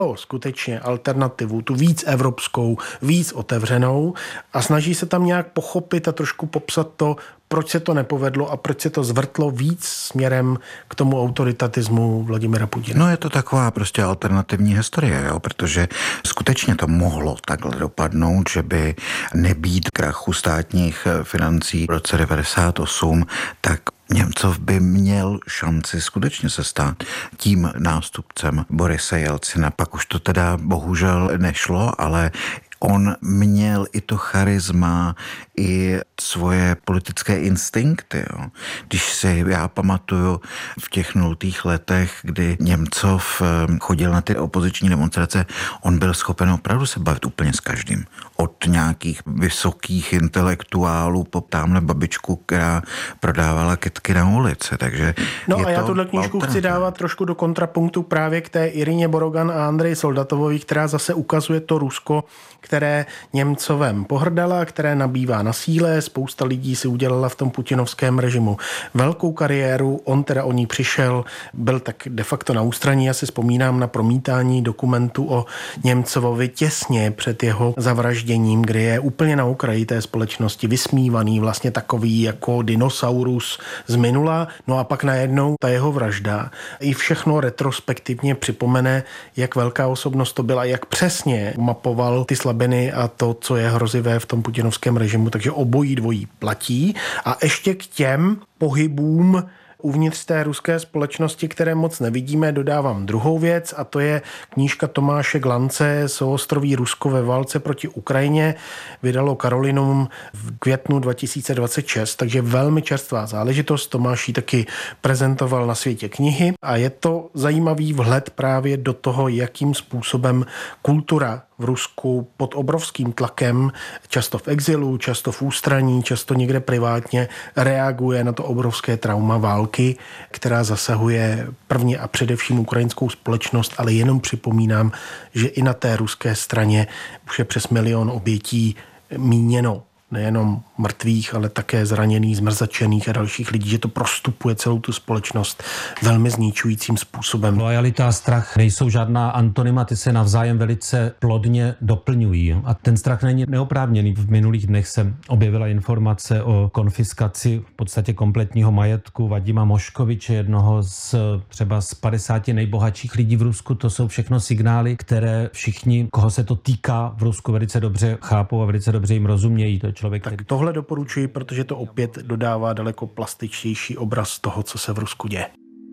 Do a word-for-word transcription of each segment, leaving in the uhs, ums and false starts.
o skutečně alternativu, tu víc evropskou, víc otevřenou a snaží se tam nějak pochopit a trošku popsat to, proč se to nepovedlo a proč se to zvrtlo víc směrem k tomu autoritatismu Vladimira Putina. No je to taková prostě alternativní historie, jo? Protože skutečně to mohlo takhle dopadnout, že by nebýt krachu státních financí v roce devadesát osm, tak Němcov by měl šanci skutečně se stát tím nástupcem Borise Jelcina. Pak už to teda bohužel nešlo, ale on měl i to charisma, i svoje politické instinkty. Jo. Když si já pamatuju v těch nultých letech, kdy Němcov chodil na ty opoziční demonstrace, on byl schopen opravdu se bavit úplně s každým. Od nějakých vysokých intelektuálů po tamhle babičku, která prodávala kytky na ulici. Takže no a já tuhle knížku chci dávat trošku do kontrapunktu právě k té Irině Borogan a Andreji Soldatovovi, která zase ukazuje to Rusko, které Němcovem pohrdala, které nabývá na síle. Spousta lidí si udělala v tom putinovském režimu velkou kariéru. On teda o ní přišel, byl tak de facto na ústraní. Já si vzpomínám na promítání dokumentu o Němcovovi těsně před jeho zavražděním, kdy je úplně na okraji té společnosti vysmívaný, vlastně takový jako dinosaurus z minula. No a pak najednou ta jeho vražda i všechno retrospektivně připomene, jak velká osobnost to byla, jak přesně mapoval ty slabiny a to, co je hrozivé v tom putinovském režimu, takže obojí dvojí platí. A ještě k těm pohybům uvnitř té ruské společnosti, které moc nevidíme, dodávám druhou věc a to je knížka Tomáše Glance Souostroví Rusko ve válce proti Ukrajině. Vydalo Karolinum v květnu dva tisíce dvacet šest, takže velmi čerstvá záležitost. Tomáš ji taky prezentoval na Světě knihy a je to zajímavý vhled právě do toho, jakým způsobem kultura v Rusku pod obrovským tlakem, často v exilu, často v ústraní, často někde privátně, reaguje na to obrovské trauma války, která zasahuje prvně a především ukrajinskou společnost, ale jenom připomínám, že i na té ruské straně už je přes milion obětí míněno. Nejenom mrtvých, ale také zraněných, zmrzačených a dalších lidí, že to prostupuje celou tu společnost velmi zničujícím způsobem. Lojalita a strach nejsou žádná antonyma, ty se navzájem velice plodně doplňují. A ten strach není neoprávněný. V minulých dnech se objevila informace o konfiskaci v podstatě kompletního majetku Vadima Moškoviče, jednoho z třeba z padesáti nejbohatších lidí v Rusku. To jsou všechno signály, které všichni, koho se to týká v Rusku, velice dobře chápou a velice dobře jim rozumějí. To je člověk, tak který... tohle doporučuji, protože to opět dodává daleko plastičtější obraz toho, co se v Rusku děje.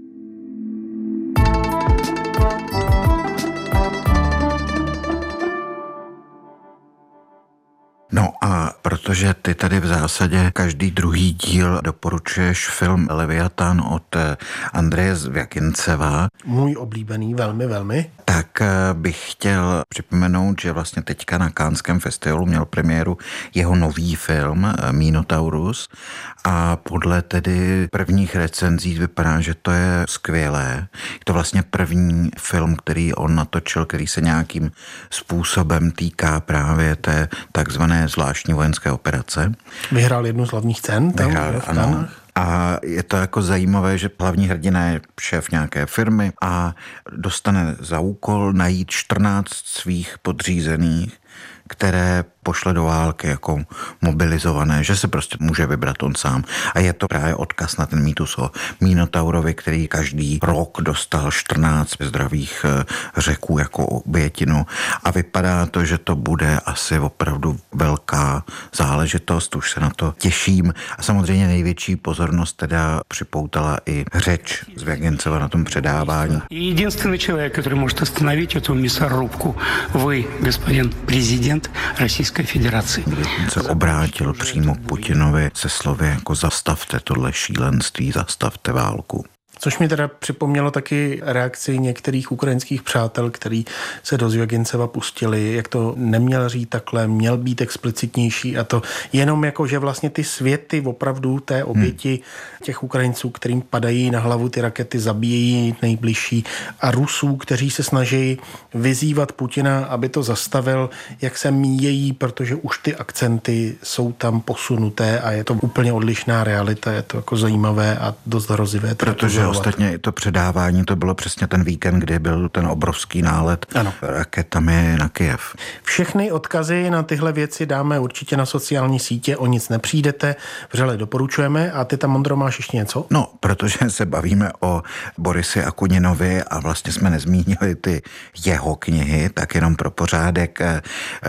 No a protože ty tady v zásadě každý druhý díl doporučuješ film Leviatán od Andreje Zvěkinceva. Můj oblíbený, velmi, velmi. Tak bych chtěl připomenout, že vlastně teďka na Canském festivalu měl premiéru jeho nový film Minotaurus a podle tedy prvních recenzí vypadá, že to je skvělé. Je to vlastně první film, který on natočil, který se nějakým způsobem týká právě té takzvané zvláštní vojenské operace. Vyhrál jednu z hlavních cen. Vyhrál, ano. A je to jako zajímavé, že hlavní hrdina je šéf nějaké firmy a dostane za úkol najít čtrnáct svých podřízených, které pošle do války jako mobilizované, že se prostě může vybrat on sám. A je to právě odkaz na ten mýtus o Minotaurovi, který každý rok dostal čtrnáct zdravých řeků jako obětinu. A vypadá to, že to bude asi opravdu velká záležitost, už se na to těším. A samozřejmě největší pozornost teda připoutala i řeč Zvěginceva na tom předávání. Jediný člověk, který může zastavit tu мясорубку, vy, господин prezident Российské federace. Se obrátil přímo k Putinovi se slovy jako zastavte tohle šílenství, zastavte válku. Což mi teda připomnělo taky reakci některých ukrajinských přátel, kteří se do Zvěginceva pustili, jak to neměl říct takhle, měl být explicitnější a to jenom jako, že vlastně ty světy opravdu té oběti hmm. těch Ukrajinců, kterým padají na hlavu ty rakety, zabíjejí nejbližší a Rusů, kteří se snaží vyzývat Putina, aby to zastavil, jak se míjejí, protože už ty akcenty jsou tam posunuté a je to úplně odlišná realita, je to jako zajímavé a dost hrozivé. Protože ostatně i to předávání, to bylo přesně ten víkend, kdy byl ten obrovský nálet ano. raketami na Kyjev. Všechny odkazy na tyhle věci dáme určitě na sociální sítě, o nic nepřijdete, vřele doporučujeme. A ty tam, Ondro, máš ještě něco? No, protože se bavíme o Borisi Akuninovi a vlastně jsme nezmínili ty jeho knihy, tak jenom pro pořádek eh,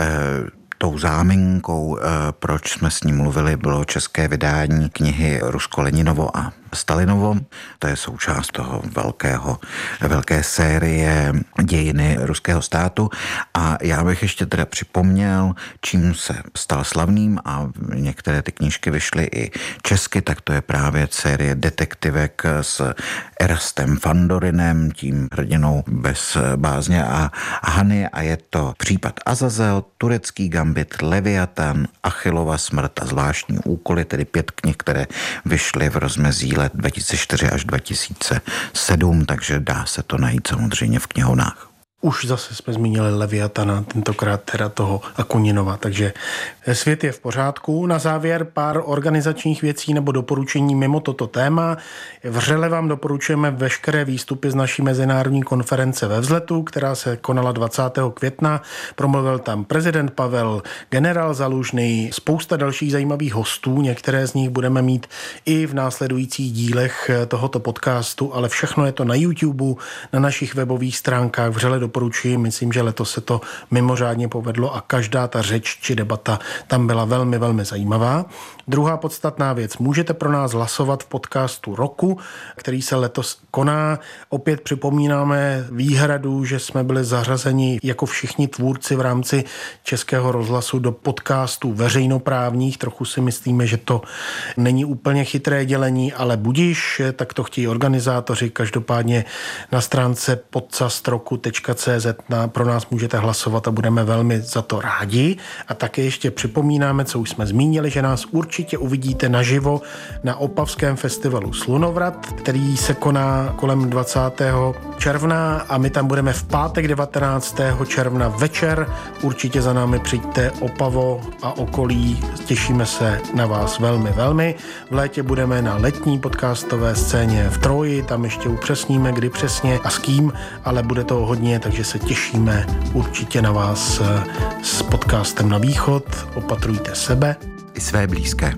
tou záminkou, proč jsme s ním mluvili, bylo české vydání knihy Rusko-Leninovo a Stalinovo. To je součást toho velkého, velké série dějiny ruského státu. A já bych ještě teda připomněl, čím se stal slavným, a některé ty knížky vyšly i česky, tak to je právě série detektivek s Erastem Fandorinem, tím hrdinou bez bázně a Hany, a je to případ Azazel, Turecký gambit, Leviatan, Achillova smrt a zvláštní úkoly, tedy pět knih, které vyšly v rozmezí let dva tisíce čtyři až dva tisíce sedm, takže dá se to najít samozřejmě v knihovnách. Už zase jsme zmínili Leviatana, tentokrát teda toho Akuninova, takže svět je v pořádku. Na závěr pár organizačních věcí nebo doporučení mimo toto téma. Vřele vám doporučujeme veškeré výstupy z naší mezinárodní konference ve Vzletu, která se konala dvacátého května. Promluvil tam prezident Pavel, generál Zalužný, spousta dalších zajímavých hostů. Některé z nich budeme mít i v následujících dílech tohoto podcastu, ale všechno je to na YouTube, na našich webových stránkách. Vřele doporučuji, myslím, že letos se to mimořádně povedlo a každá ta řeč či debata tam byla velmi, velmi zajímavá. Druhá podstatná věc, můžete pro nás hlasovat v podcastu roku, který se letos koná. Opět připomínáme výhradu, že jsme byli zařazeni jako všichni tvůrci v rámci Českého rozhlasu do podcastů veřejnoprávních. Trochu si myslíme, že to není úplně chytré dělení, ale budiš, tak to chtějí organizátoři. Každopádně na stránce podstastroku tečka cé zet pro nás můžete hlasovat a budeme velmi za to rádi. A také ještě připomínáme, co už jsme zmínili, že nás určitě uvidíte naživo na Opavském festivalu Slunovrat, který se koná kolem dvacátého června a my tam budeme v pátek devatenáctého června večer. Určitě za námi přijďte, Opavo a okolí. Těšíme se na vás velmi, velmi. V létě budeme na letní podcastové scéně v Troji, tam ještě upřesníme, kdy přesně a s kým, ale bude toho hodně, takže se těšíme určitě na vás s podcastem Na východ. Opatrujte sebe i své blízké.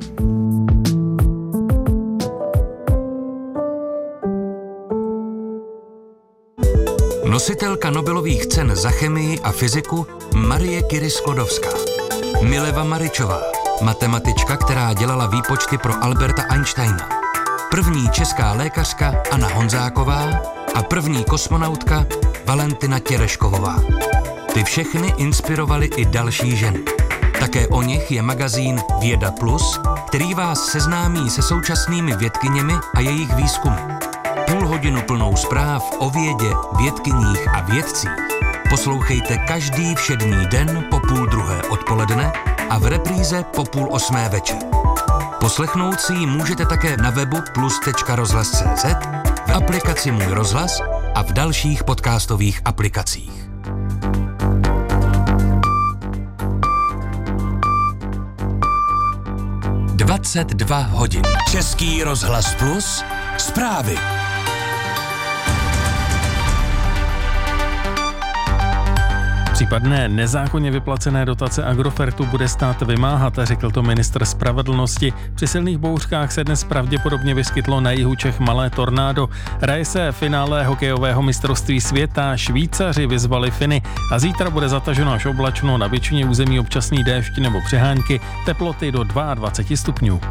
Nositelka Nobelových cen za chemii a fyziku Marie Curie Sklodowska. Mileva Maričová, matematička, která dělala výpočty pro Alberta Einsteina. První česká lékařka Anna Honzáková a první kosmonautka Valentina Tereškovová. Ty všechny inspirovaly i další ženy. Také o nich je magazín Věda Plus, který vás seznámí se současnými vědkyněmi a jejich výzkumy. Půl hodinu plnou zpráv o vědě, vědkyních a vědcích poslouchejte každý všední den po půl druhé odpoledne a v repríze po půl osmé večer. Poslechnout si ji můžete také na webu plus tečka rozhlas tečka cé zet, v aplikaci Můj rozhlas a v dalších podcastových aplikacích. dvacet dva hodin. Český rozhlas Plus. Zprávy. Případné nezákonně vyplacené dotace Agrofertu bude stát vymáhat, řekl to ministr spravedlnosti. Při silných bouřkách se dnes pravděpodobně vyskytlo na jihu Čech malé tornádo. Hraje se finále hokejového mistrovství světa, Švýcaři vyzvali Finy a zítra bude zataženo až oblačno, na většině území občasný déšť nebo přehánky, teploty do dvacet dva stupňů.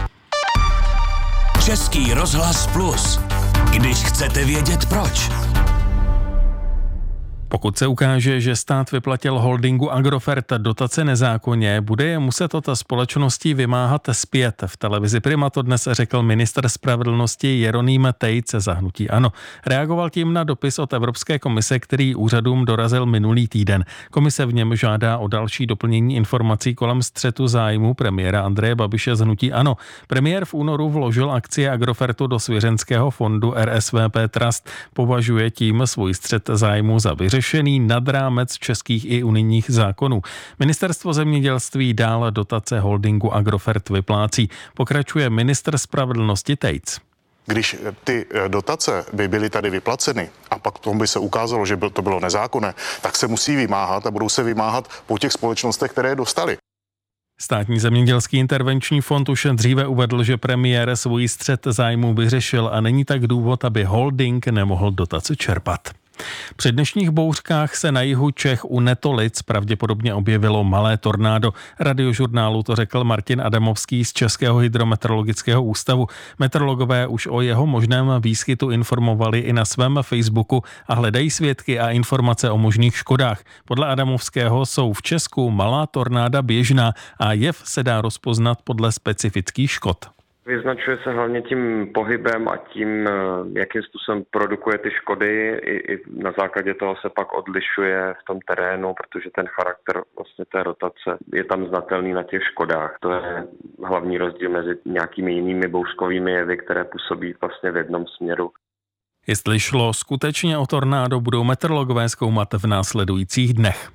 Český rozhlas Plus. Když chcete vědět proč. Pokud se ukáže, že stát vyplatil holdingu Agrofert dotace nezákonně, bude je muset od společnosti vymáhat zpět. V televizi Prima to dnes řekl ministr spravedlnosti Jeroným Tejc za hnutí ANO. Reagoval tím na dopis od Evropské komise, který úřadům dorazil minulý týden. Komise v něm žádá o další doplnění informací kolem střetu zájmu premiéra Andreje Babiše z hnutí ANO. Premiér v únoru vložil akcie Agrofertu do svěřenského fondu R S V P Trust. Považuje tím svůj střet zájmu za vyřešený. Řešený nad rámec českých i unijních zákonů. Ministerstvo zemědělství dál dotace holdingu Agrofert vyplácí. Pokračuje ministr spravedlnosti Tejc. Když ty dotace by byly tady vyplaceny a pak tomu by se ukázalo, že to bylo nezákonné, tak se musí vymáhat a budou se vymáhat po těch společnostech, které je dostali. Státní zemědělský intervenční fond už dříve uvedl, že premiér svůj střet zájmů vyřešil a není tak důvod, aby holding nemohl dotace čerpat. Při dnešních bouřkách se na jihu Čech u Netolic pravděpodobně objevilo malé tornádo. Radiožurnálu to řekl Martin Adamovský z Českého hydrometeorologického ústavu. Meteorologové už o jeho možném výskytu informovali i na svém Facebooku a hledají svědky a informace o možných škodách. Podle Adamovského jsou v Česku malá tornáda běžná a jev se dá rozpoznat podle specifických škod. Vyznačuje se hlavně tím pohybem a tím, jakým způsobem produkuje ty škody. I, i na základě toho se pak odlišuje v tom terénu, protože ten charakter vlastně té rotace je tam znatelný na těch škodách. To je hlavní rozdíl mezi nějakými jinými bouřkovými jevy, které působí vlastně v jednom směru. Jestli šlo skutečně o tornádo, budou meteorologové zkoumat v následujících dnech.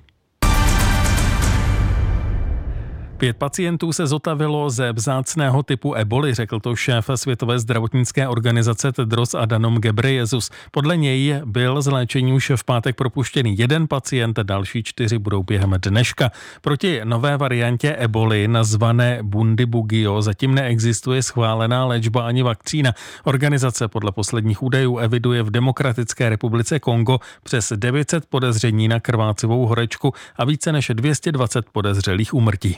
Pět pacientů se zotavilo ze vzácného typu eboli, řekl to šéf Světové zdravotnické organizace Tedros Adhanom Ghebreyesus. Podle něj byl z léčení už v pátek propuštěný jeden pacient, další čtyři budou během dneška. Proti nové variantě eboli nazvané Bundibugyo zatím neexistuje schválená léčba ani vakcína. Organizace podle posledních údajů eviduje v Demokratické republice Kongo přes devět set podezření na krvácivou horečku a více než dvě stě dvacet podezřelých úmrtí.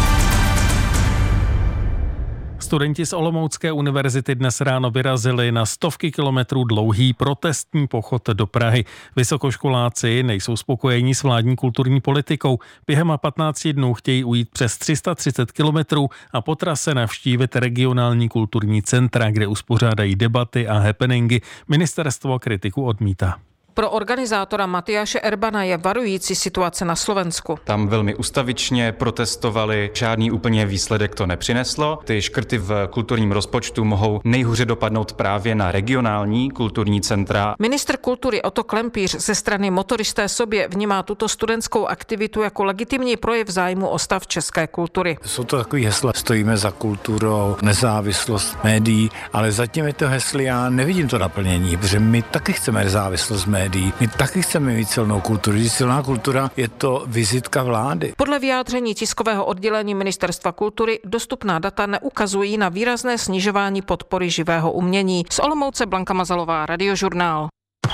Studenti z Olomoucké univerzity dnes ráno vyrazili na stovky kilometrů dlouhý protestní pochod do Prahy. Vysokoškoláci nejsou spokojení s vládní kulturní politikou. Během patnácti dnů chtějí ujít přes tři sta třicet kilometrů a po trase navštívit regionální kulturní centra, kde uspořádají debaty a happeningy. Ministerstvo kritiku odmítá. Pro organizátora Matyáše Erbana je varující situace na Slovensku. Tam velmi ustavičně protestovali, žádný úplně výsledek to nepřineslo. Ty škrty v kulturním rozpočtu mohou nejhůře dopadnout právě na regionální kulturní centra. Ministr kultury Otto Klempíř ze strany Motoristé sobě vnímá tuto studentskou aktivitu jako legitimní projev zájmu o stav české kultury. Jsou to takový hesla, stojíme za kulturou, nezávislost médií, ale zatím je to hesly, já nevidím to naplnění, protože my taky chceme nezávislost médií. My taky chceme mít silnou kulturu. Silná kultura je to vizitka vlády. Podle vyjádření tiskového oddělení Ministerstva kultury dostupná data neukazují na výrazné snižování podpory živého umění. Z Olomouce Blanka Mazalová, Radiožurnál.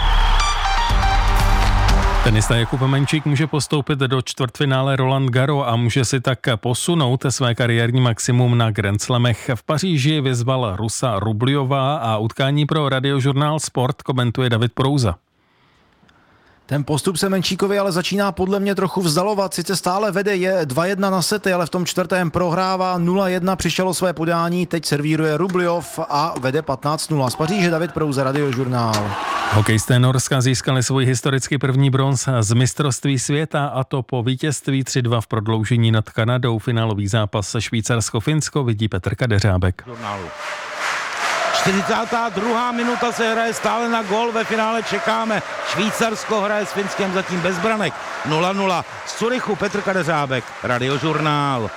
Tenista Jakub Menčík může postoupit do čtvrtfinále Roland Garros a může si tak posunout své kariérní maximum na Grand Slamech. V Paříži vyzval Rusa Rubljová a utkání pro Radiožurnál Sport komentuje David Prouza. Ten postup se Menčíkovi ale začíná podle mě trochu vzdalovat. Sice stále vede, je dva jedna na sety, ale v tom čtvrtém prohrává nula jedna, přišel o své podání, teď servíruje Rubljov a vede patnáct nula. Z Paříže David Prouza, Radiožurnál. Hokejisté Norska získali svůj historicky první bronz z mistrovství světa, a to po vítězství tři dva v prodloužení nad Kanadou. Finálový zápas Švýcarsko-Finsko vidí Petr Kadeřábek. čtyřicátá druhá minuta se hraje stále na gól, ve finále čekáme. Švýcarsko hraje s Finskem zatím bez branek. nula nula. Z Curychu Petr Kadeřábek, Radiožurnál.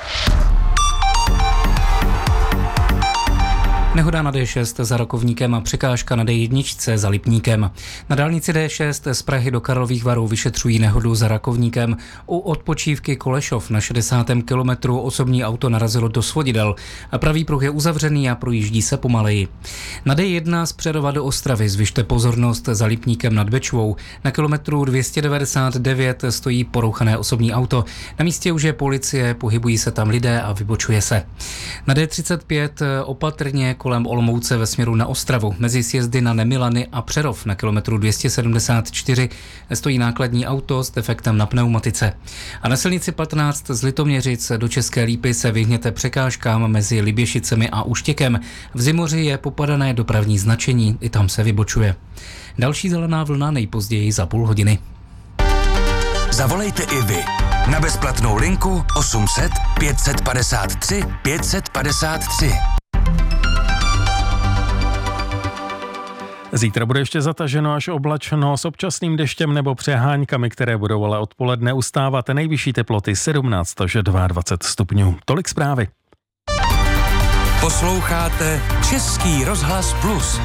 Nehoda na dé šest za Rakovníkem a překážka na dé jedna za Lipníkem. Na dálnici dé šest z Prahy do Karlových Varů vyšetřují nehodu za Rakovníkem. U odpočívky Kolešov na šedesátém kilometru osobní auto narazilo do svodidel a pravý pruh je uzavřený a projíždí se pomaleji. Na dé jedna z Přerova do Ostravy zvyšte pozornost za Lipníkem nad Bečvou. Na kilometru dvě stě devadesát devět stojí porouchané osobní auto. Na místě už je policie, pohybují se tam lidé a vybočuje se. Na dé třicet pět opatrně kolem Olomouce ve směru na Ostravu. Mezi sjezdy na Nemilany a Přerov na kilometru dvě stě sedmdesát čtyři stojí nákladní auto s defektem na pneumatice. A na silnici patnáct z Litoměřic do České Lípy se vyhněte překážkám mezi Liběšicemi a Uštěkem. V Zimoři je popadané dopravní značení, i tam se vybočuje. Další zelená vlna nejpozději za půl hodiny. Zavolejte i vy na bezplatnou linku osm set pět set padesát tři pět set padesát tři. Zítra bude ještě zataženo až oblačno s občasným deštěm nebo přeháňkami, které budou ale odpoledne ustávat. Nejvyšší teploty sedmnáct až dvacet dva stupňů. Tolik zprávy. Posloucháte Český rozhlas Plus.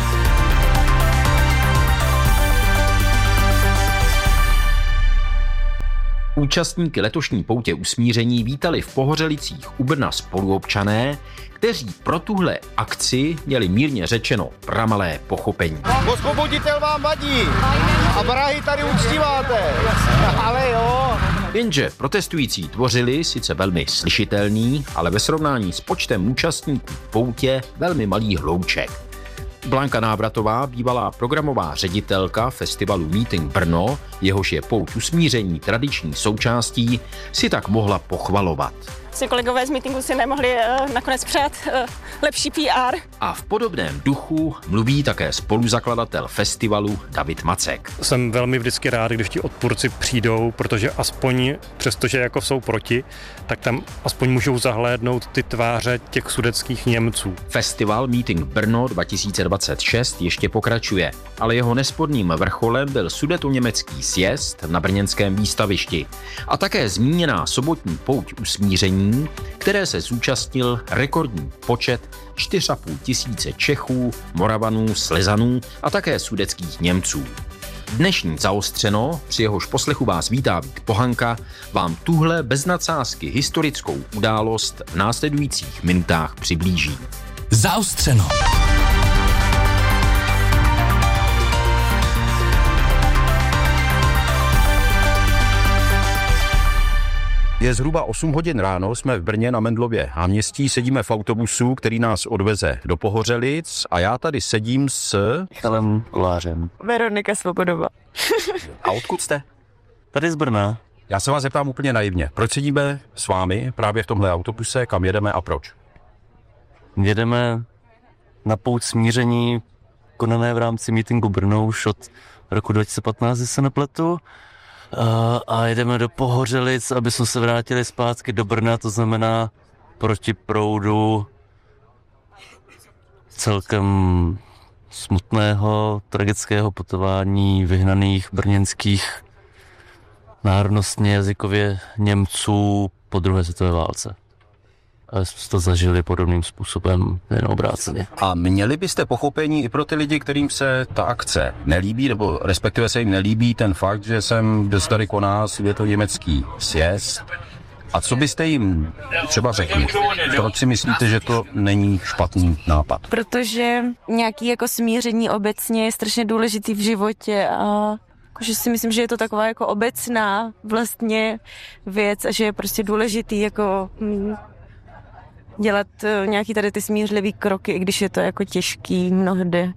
Účastníky letošní poutě usmíření vítali v Pohořelicích u Brna spoluobčané, kteří pro tuhle akci měli mírně řečeno pramalé pochopení. Osvoboditel vám vadí a vrahy tady uctíváte, ale jo. Jenže protestující tvořili sice velmi slyšitelný, ale ve srovnání s počtem účastníků poutě velmi malý hlouček. Blanka Návratová, bývalá programová ředitelka festivalu Meeting Brno, jehož je pouť usmíření tradiční součástí, si tak mohla pochvalovat. Si kolegové z meetingu si nemohli uh, nakonec přát uh, lepší P R. A v podobném duchu mluví také spoluzakladatel festivalu David Macek. Jsem velmi vždycky rád, když ti odpůrci přijdou, protože aspoň, přestože jako jsou proti, tak tam aspoň můžou zahlédnout ty tváře těch sudetských Němců. Festival Meeting Brno dva tisíce dvacet šest ještě pokračuje, ale jeho nesporným vrcholem byl sudetoněmecký sjezd na brněnském výstavišti a také zmíněná sobotní pouť usmíření, které se zúčastnil rekordní počet čtyři a půl tisíce Čechů, Moravanů, Slezanů a také sudetských Němců. Dnešní Zaostřeno, při jehož poslechu vás vítá Vít Pohanka, vám tuhle bez nadsázky historickou událost v následujících minutách přiblíží. Zaostřeno. Je zhruba osm hodin ráno, jsme v Brně na Mendlově náměstí, sedíme v autobusu, který nás odveze do Pohořelic a já tady sedím s... Michalem Kolářem. Veronika Svobodová. A odkud jste? Tady z Brna. Já se vás zeptám úplně naivně. Proč sedíme s vámi právě v tomhle autobuse, kam jedeme a proč? Jedeme na pouť smíření konané v rámci Meetingu Brno už od roku dva tisíce patnáct, když se nepletu. A jedeme do Pohořelic, aby jsme se vrátili zpátky do Brna, to znamená proti proudu celkem smutného, tragického putování vyhnaných brněnských národnostně jazykově Němců po druhé světové válce. A jsme to zažili podobným způsobem, jen obráceně. A měli byste pochopení i pro ty lidi, kterým se ta akce nelíbí, nebo respektive se jim nelíbí ten fakt, že sem dnes tady koná světoněmecký sjezd. A co byste jim třeba řekli? Proč si myslíte, že to není špatný nápad? Protože nějaký jako smíření obecně je strašně důležitý v životě a že si myslím, že je to taková jako obecná vlastně věc a že je prostě důležitý jako hm, dělat nějaký tady ty smířlivý kroky, i když je to jako těžký mnohdy.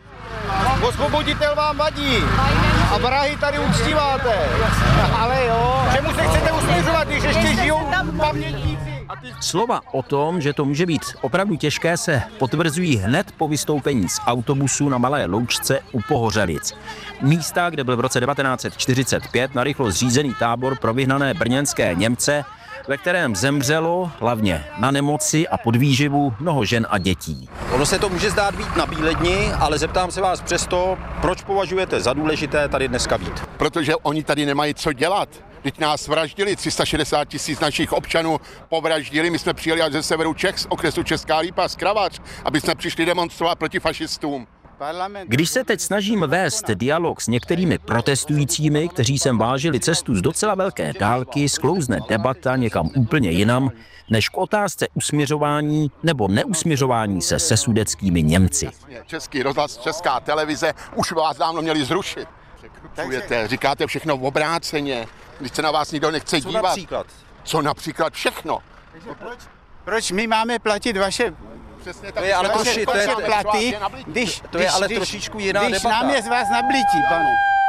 Osvoboditel vám vadí a vrahy tady uctíváte, ale jo. Čemu se chcete usměřovat, když ještě žijou pamětníci? Slova o tom, že to může být opravdu těžké, se potvrzují hned po vystoupení z autobusu na Malé Loučce u Pohořelic. Místa, kde byl v roce devatenáct set čtyřicet pět narychlo zřízený tábor pro vyhnané brněnské Němce, ve kterém zemřelo hlavně na nemoci a podvýživu mnoho žen a dětí. Ono se to může zdát být na bíledni, ale zeptám se vás přesto, proč považujete za důležité tady dneska být? Protože oni tady nemají co dělat. Teď nás vraždili, tři sta šedesát tisíc našich občanů povraždili, my jsme přijeli až ze severu Čech, z okresu Česká Lípa, z Kravař, aby jsme přišli demonstrovat proti fašistům. Když se teď snažím vést dialog s některými protestujícími, kteří sem vážili cestu z docela velké dálky, sklouzne debata někam úplně jinam, než k otázce usměřování nebo neusměřování se se sudetskými Němci. Český rozhlas, Česká televize už vás dávno měli zrušit. Překrucujete, říkáte všechno v obráceně, když se na vás nikdo nechce Co dívat. například? Co například všechno? Proč, proč my máme platit vaše... Přesně tak, to je ale, troši, to je, platy, když, to je když, ale když, trošičku jiná když debata. nám je z vás nablítí, pane.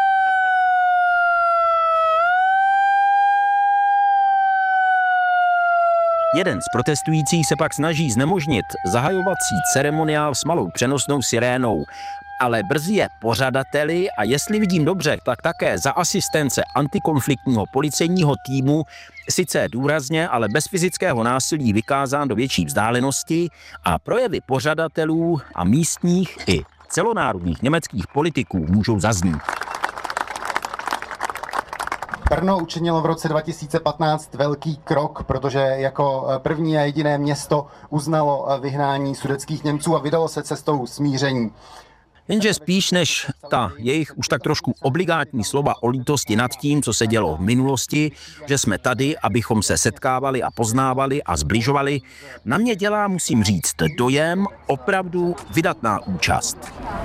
Jeden z protestujících se pak snaží znemožnit zahajovací ceremoniál s malou přenosnou sirénou, ale brzy je pořadateli a jestli vidím dobře, tak také za asistence antikonfliktního policejního týmu, sice důrazně, ale bez fyzického násilí vykázán do větší vzdálenosti a projevy pořadatelů a místních i celonárodních německých politiků můžou zaznít. Brno učinilo v roce dva tisíce patnáct velký krok, protože jako první a jediné město uznalo vyhnání sudetských Němců a vydalo se cestou smíření. Jenže spíš než ta jejich už tak trošku obligátní slova o lítosti nad tím, co se dělo v minulosti, že jsme tady, abychom se setkávali a poznávali a zbližovali, na mě dělá, musím říct, dojem opravdu vydatná účast.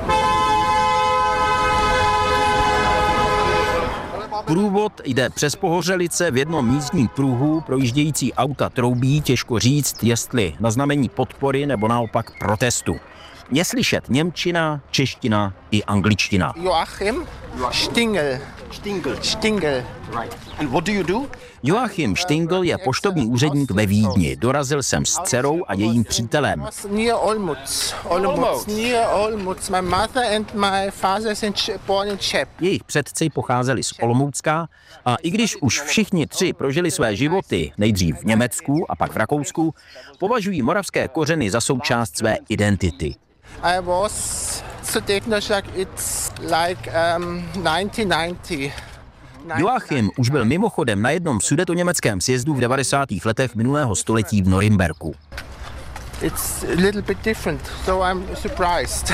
Průvod jde přes Pohořelice, v jednom místním pruhu projíždějící auta troubí, těžko říct, jestli na znamení podpory nebo naopak protestu. Je slyšet němčina, čeština i angličtina. Joachim Stingel. Stingel. Stingel. Right. And what do you do? Joachim Stingel je poštovní úředník ve Vídni. Dorazil jsem s dcerou a jejím přítelem. Near Olmutz. Olmutz. Near Olmutz. My mother and my father sind born in Cheb. Jejich předci pocházeli z Olomoucka a i když už všichni tři prožili své životy, nejdřív v Německu a pak v Rakousku, považují moravské kořeny za součást své identity. I was zu Degnerschlag, it's like um, nineteen ninety. Joachim už byl mimochodem na jednom sudetoněmeckém sjezdu v devadesátých letech minulého století v Norimberku. It's a little bit different, so I'm surprised.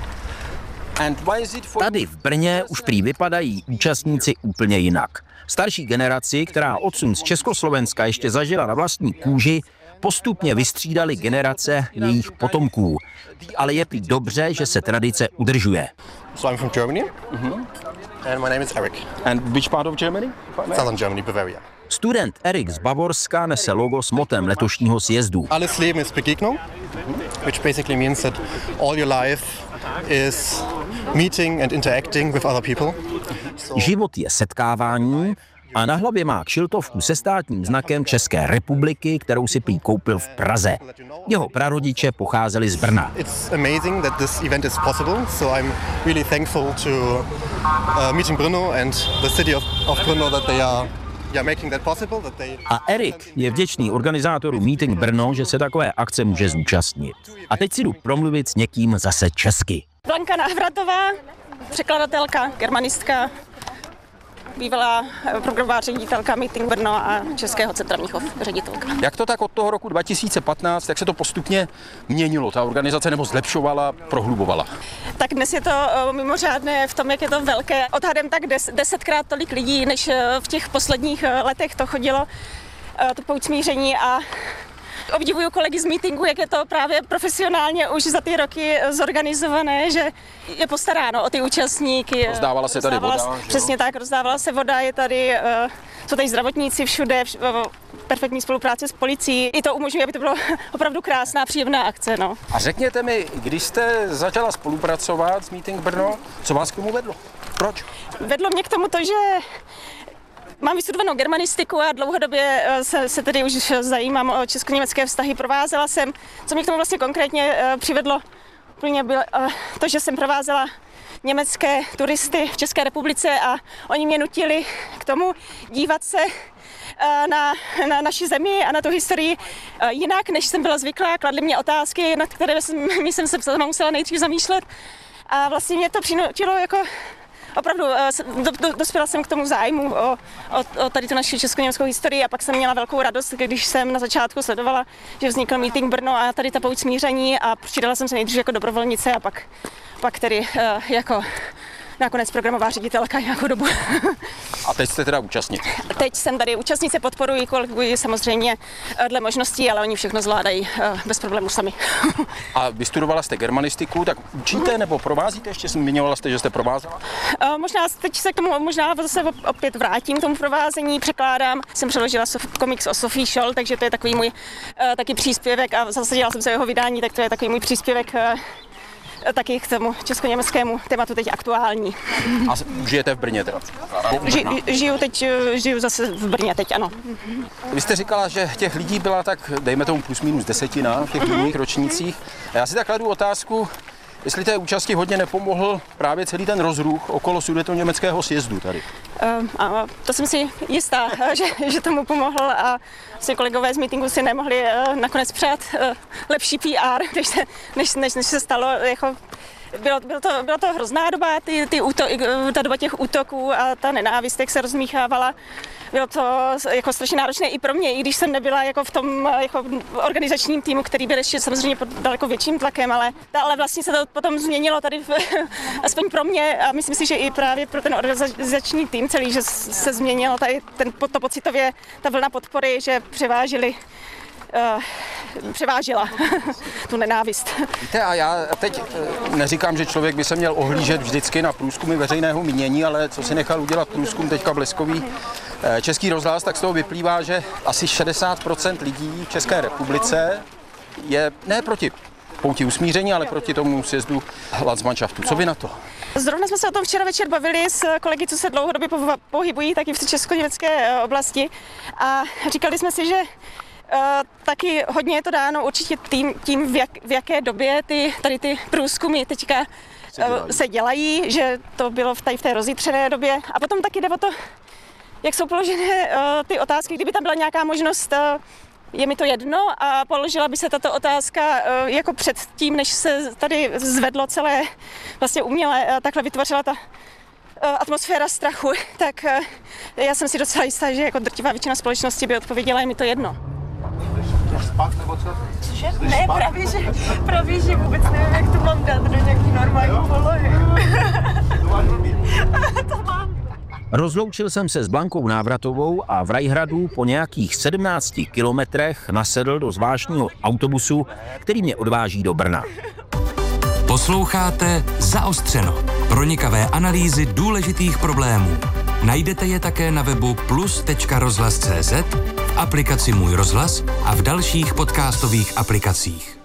And why is it for... Tady v Brně už prý vypadají účastníci úplně jinak. Starší generaci, která odsun z Československa ještě zažila na vlastní kůži, postupně vystřídali generace jejich potomků. Ale je prý dobře, že se tradice udržuje. So I'm from Germany. Mm-hmm. And my name is Eric. And which part of Germany? Southern Germany, Bavaria. Student Erik z Bavorska nese logo s motem letošního sjezdu. Alles Leben ist Begegnung, which basically means that all your life is meeting and interacting with other people. Život je setkávání a na hlavě má kšiltovku se státním znakem České republiky, kterou si prý koupil v Praze. Jeho prarodiče pocházeli z Brna. It's amazing that this event is possible, so I'm really thankful to uh, Meeting Brno and the city of, of Brno that they are yeah, making that possible, that they... A Erik je vděčný organizátorům Meeting Brno, že se takové akce může zúčastnit. A teď si jdu promluvit s někým zase česky. Blanka Návratová, překladatelka, germanistka, bývalá programová ředitelka Meeting Brno a Českého centra Mnichov ředitelka. Jak to tak od toho roku dva tisíce patnáct, jak se to postupně měnilo, ta organizace, nebo zlepšovala, prohlubovala? Tak dnes je to mimořádné v tom, jak je to velké. Odhadem tak des, desetkrát tolik lidí, než v těch posledních letech to chodilo, to pouť smíření, a obdivuju kolegy z meetingu, jak je to právě profesionálně už za ty roky zorganizované, že je postaráno o ty účastníky. Rozdávala se tady voda. Se, přesně tak, rozdávala se voda, je tady, uh, jsou tady zdravotníci všude, vš, uh, perfektní spolupráce s policií. I to umožňuje, aby to bylo opravdu krásná, příjemná akce. No. A řekněte mi, když jste začala spolupracovat s Meeting Brno, co vás k tomu vedlo? Proč? Vedlo mě k tomu to, že mám vystudovanou germanistiku a dlouhodobě se, se tedy už zajímám o česko-německé vztahy. Provázela jsem, co mě k tomu vlastně konkrétně přivedlo, úplně bylo to, že jsem provázela německé turisty v České republice a oni mě nutili k tomu dívat se na, na naši zemi a na tu historii jinak, než jsem byla zvyklá. Kladli mě otázky, nad které jsem, jsem se sama musela nejdřív zamýšlet, a vlastně mě to přinutilo jako opravdu do, do, dospěla jsem k tomu zájmu o, o, o tady tu naši česko-německou historii, a pak jsem měla velkou radost, když jsem na začátku sledovala, že vznikl Meeting Brno a tady ta pouť smíření, a přidala jsem se nejdřív jako dobrovolnice a pak, pak tedy uh, jako nakonec programová ředitelka nějakou dobu. A teď jste teda účastník? Teď jsem tady účastnice, podporuji, koleguji samozřejmě dle možností, ale oni všechno zvládají uh, bez problémů sami. A vystudovala jste germanistiku, tak učíte nebo provázíte? Ještě zmiňovala jste, že jste provázela? Uh, možná teď se k tomu možná zase opět vrátím k tomu provázení, překládám. Jsem přeložila sof, komiks o Sophie Scholl, takže to je takový můj uh, taky příspěvek, a zase dělala jsem se jeho vydání, tak to je takový můj příspěvek uh, taky k tomu česko-německému tématu teď aktuální. A žijete v Brně teda? Ži, žiju teď, žiju zase v Brně teď, ano. Vy jste říkala, že těch lidí byla tak, dejme tomu plus minus desetina v těch minulých ročnících. A já si tak kladu otázku, jestli té účasti hodně nepomohl právě celý ten rozruch okolo sudetoněmeckého sjezdu tady. Uh, a to jsem si jistá, že, že tomu pomohl, a vlastně kolegové z meetingu si nemohli uh, nakonec přát uh, lepší P R, než se, než, než, než se stalo. Jako, bylo, bylo, to, bylo to hrozná doba, ty, ty úto, ta doba těch útoků a ta nenávist, jak se rozmíchávala. Bylo to jako strašně náročné i pro mě, i když jsem nebyla jako v tom jako organizačním týmu, který byl ještě samozřejmě pod daleko větším tlakem, ale, ale vlastně se to potom změnilo tady, v, aspoň pro mě, a myslím si, že i právě pro ten organizační tým celý, že se změnilo tady ten, to pocitově, ta vlna podpory, že převážili Uh, převážila tu nenávist. Víte, a já teď neříkám, že člověk by se měl ohlížet vždycky na průzkumy veřejného mínění, ale co si nechal udělat průzkum teďka bleskový Český rozhlas, tak z toho vyplývá, že asi šedesát procent lidí v České republice je ne proti pouti usmíření, ale proti tomu sjezdu Landsmannschaftu. Co vy na to? Zrovna jsme se o tom včera večer bavili s kolegy, co se dlouhodobě pohybují taky v česko-německé oblasti, a říkali jsme si, že Uh, taky hodně je to dáno určitě tím, tím v, jak, v jaké době ty, tady ty průzkumy teďka se dělají. Uh, se dělají, že to bylo v, tady v té rozjitřené době. A potom taky jde o to, jak jsou položené uh, ty otázky, kdyby tam byla nějaká možnost, uh, je mi to jedno, a položila by se tato otázka uh, jako před tím, než se tady zvedlo celé vlastně uměle, uh, takhle vytvořila ta atmosféra strachu, tak uh, já jsem si docela jistá, že jako drtivá většina společnosti by odpověděla, je mi to jedno. Spát nebo co? Cože? Ne, právě že, právě, že vůbec nevím, jak to mám dát do nějaký normální polohy. To mám. Rozloučil jsem se s Blankou Návratovou a v Rajhradu po nějakých sedmnácti kilometrech nasedl do zvláštního autobusu, který mě odváží do Brna. Posloucháte Zaostřeno. Pronikavé analýzy důležitých problémů. Najdete je také na webu plus tečka rozhlas tečka cé zet, v aplikaci Můj rozhlas a v dalších podcastových aplikacích.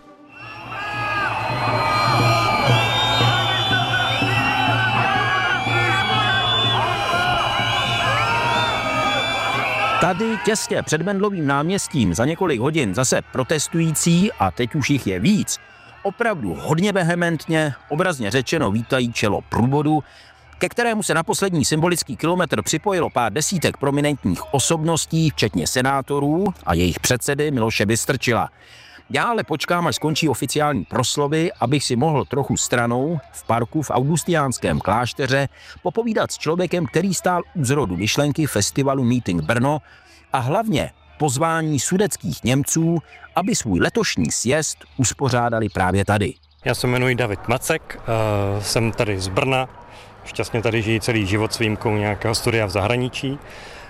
Tady těsně před Mendlovým náměstím za několik hodin zase protestující, a teď už jich je víc, opravdu hodně vehementně, obrazně řečeno vítají čelo průvodu, ke kterému se na poslední symbolický kilometr připojilo pár desítek prominentních osobností, včetně senátorů a jejich předsedy Miloše Vystrčila. Já ale počkám, až skončí oficiální proslovy, abych si mohl trochu stranou v parku v Augustiánském klášteře popovídat s člověkem, který stál u zrodu myšlenky festivalu Meeting Brno a hlavně pozvání sudetských Němců, aby svůj letošní sjezd uspořádali právě tady. Já se jmenuji David Macek, uh, jsem tady z Brna, šťastně tady žijí celý život s výjimkou nějakého studia v zahraničí,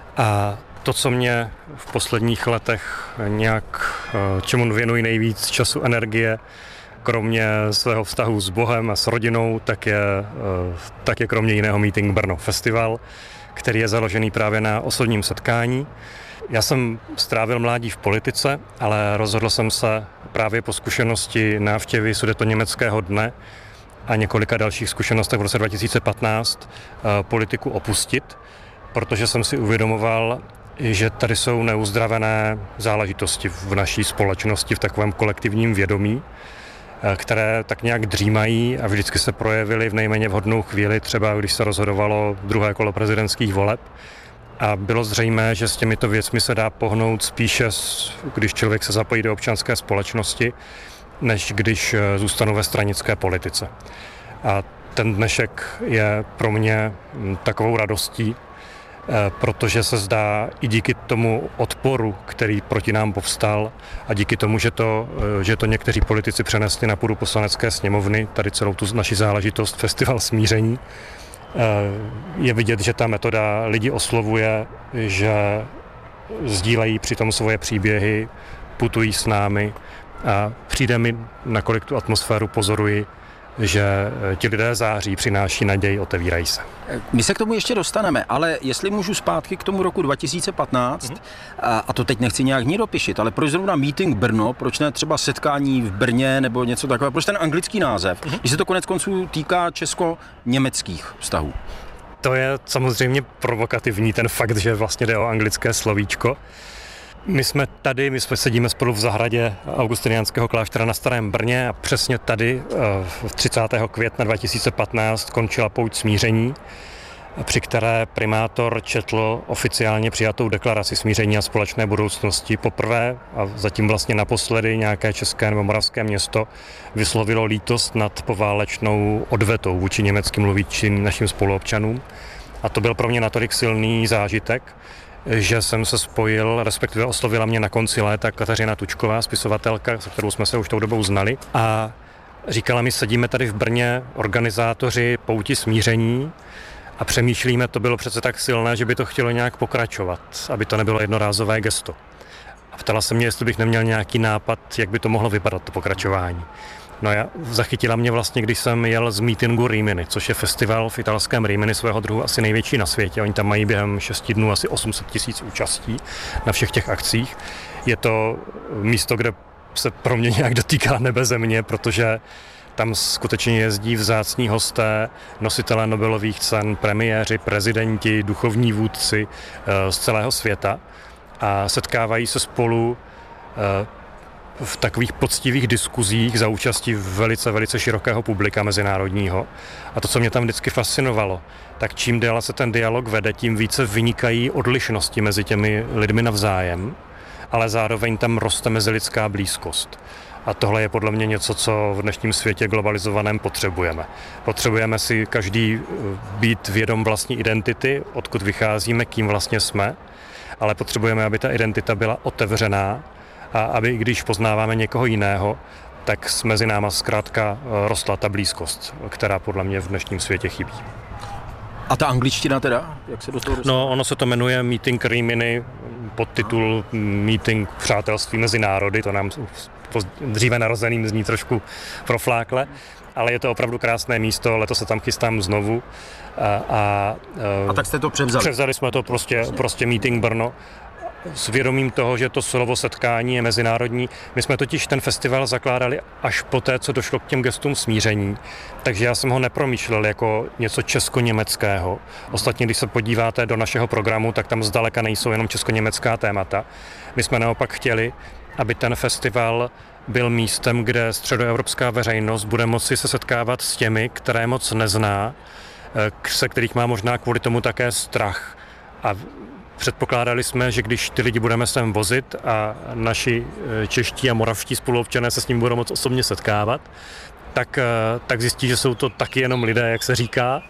a to, co mě v posledních letech nějak, uh, čemu věnuji nejvíc času, energie, kromě svého vztahu s Bohem a s rodinou, tak je, uh, tak je kromě jiného Meeting Brno festival, který je založený právě na osobním setkání. Já jsem strávil mládí v politice, ale rozhodl jsem se právě po zkušenosti návštěvy Sudetoněmeckého dne a několika dalších zkušenostech v roce dva tisíce patnáct politiku opustit, protože jsem si uvědomoval, že tady jsou neuzdravené záležitosti v naší společnosti, v takovém kolektivním vědomí, které tak nějak dřímají a vždycky se projevily v nejméně vhodnou chvíli, třeba když se rozhodovalo druhé kolo prezidentských voleb. A bylo zřejmé, že s těmito věcmi se dá pohnout spíše, když člověk se zapojí do občanské společnosti, než když zůstanu ve stranické politice. A ten dnešek je pro mě takovou radostí, protože se zdá i díky tomu odporu, který proti nám povstal, a díky tomu, že to, že to někteří politici přenesli na půdu Poslanecké sněmovny, tady celou tu naši záležitost, Festival smíření, je vidět, že ta metoda lidi oslovuje, že sdílejí přitom svoje příběhy, putují s námi, a přijde mi, nakolik tu atmosféru pozoruji, že ti lidé září, přináší naději, otevírají se. My se k tomu ještě dostaneme, ale jestli můžu zpátky k tomu roku dva tisíce patnáct, mm-hmm. a, a to teď nechci nějak nidopišit, ale proč zrovna Meeting Brno, proč ne třeba setkání v Brně nebo něco takového, proč ten anglický název, mm-hmm. když se to konec konců týká česko-německých vztahů? To je samozřejmě provokativní, ten fakt, že vlastně jde o anglické slovíčko. My jsme tady, my jsme sedíme spolu v zahradě Augustiniánského kláštera na Starém Brně a přesně tady v třicátého května dva tisíce patnáct končila pouť smíření. při které primátor četl oficiálně přijatou deklaraci smíření a společné budoucnosti. Poprvé a zatím vlastně naposledy nějaké české nebo moravské město vyslovilo lítost nad poválečnou odvetou vůči německy mluvícím našim spoluobčanům. A to byl pro mě natolik silný zážitek, že jsem se spojil, respektive oslovila mě na konci léta Kateřina Tučková, spisovatelka, se kterou jsme se už tou dobou znali, a říkala mi, sedíme tady v Brně, organizátoři Pouti smíření, a přemýšlíme, to bylo přece tak silné, že by to chtělo nějak pokračovat, aby to nebylo jednorázové gesto. A ptala se mě, jestli bych neměl nějaký nápad, jak by to mohlo vypadat, to pokračování. No já zachytila mě vlastně, když jsem jel z meetingu Rimini, což je festival v italském Rimini svého druhu asi největší na světě. Oni tam mají během šesti dnů asi osm set tisíc účastí na všech těch akcích. Je to místo, kde se pro mě nějak dotýká nebe země, protože tam skutečně jezdí vzácní hosté, nositelé Nobelových cen, premiéři, prezidenti, duchovní vůdci z celého světa a setkávají se spolu v takových poctivých diskuzích za účastí velice, velice širokého publika mezinárodního. A to, co mě tam vždycky fascinovalo, tak čím déle se ten dialog vede, tím více vynikají odlišnosti mezi těmi lidmi navzájem, ale zároveň tam roste mezilidská blízkost. A tohle je podle mě něco, co v dnešním světě globalizovaném potřebujeme. Potřebujeme si každý být vědom vlastní identity, odkud vycházíme, kým vlastně jsme, ale potřebujeme, aby ta identita byla otevřená a aby, když poznáváme někoho jiného, tak s mezi náma zkrátka rostla ta blízkost, která podle mě v dnešním světě chybí. A ta angličtina teda? Jak se do toho dostane? No, ono se to jmenuje Meeting Rimini, podtitul Meeting přátelství mezi národy, to nám dříve narozeným zní trošku proflákle, ale je to opravdu krásné místo, letos se tam chystám znovu. A, a, a tak jste to převzali? Převzali jsme to prostě, prostě Meeting Brno. S vědomím toho, že to slovo setkání je mezinárodní. My jsme totiž ten festival zakládali až poté, co došlo k těm gestům smíření, takže já jsem ho nepromýšlel jako něco česko-německého. Ostatně, když se podíváte do našeho programu, tak tam zdaleka nejsou jenom česko-německá témata. My jsme naopak chtěli, aby ten festival byl místem, kde středoevropská veřejnost bude moci se setkávat s těmi, které moc nezná, se kterých má možná kvůli tomu také strach. A předpokládali jsme, že když ty lidi budeme sem vozit a naši čeští a moravští spoluobčané se s ním budou moc osobně setkávat, tak, tak zjistí, že jsou to taky jenom lidé, jak se říká,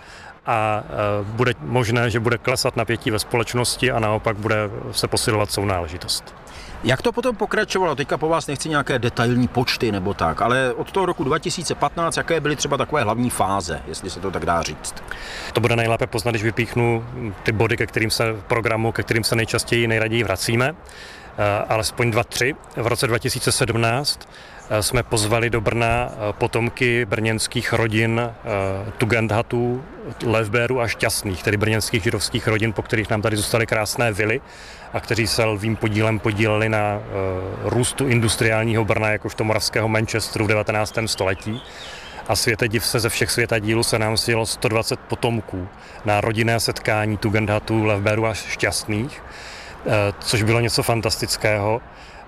a bude možné, že bude klesat napětí ve společnosti a naopak bude se posilovat sounáležitost. Jak to potom pokračovalo? Teďka po vás nechci nějaké detailní počty nebo tak, ale od toho roku dva tisíce patnáct, jaké byly třeba takové hlavní fáze, jestli se to tak dá říct? To bude nejlépe poznat, když vypíchnu ty body, ke kterým se programu, ke kterým se nejčastěji nejraději vracíme, alespoň dva, tři. V roce dva tisíce sedmnáct jsme pozvali do Brna potomky brněnských rodin Tugendhatů, Levbérů a Šťastných, tedy brněnských židovských rodin, po kterých nám tady zůstaly krásné vily a kteří se lvým podílem podíleli na uh, růstu industriálního Brna jakožto moravského Manchesteru v devatenáctém století. A světe div se, ze všech světadílů se nám sjelo sto dvacet potomků na rodinné setkání Tugendhatů, Levbérů a Šťastných, uh, což bylo něco fantastického.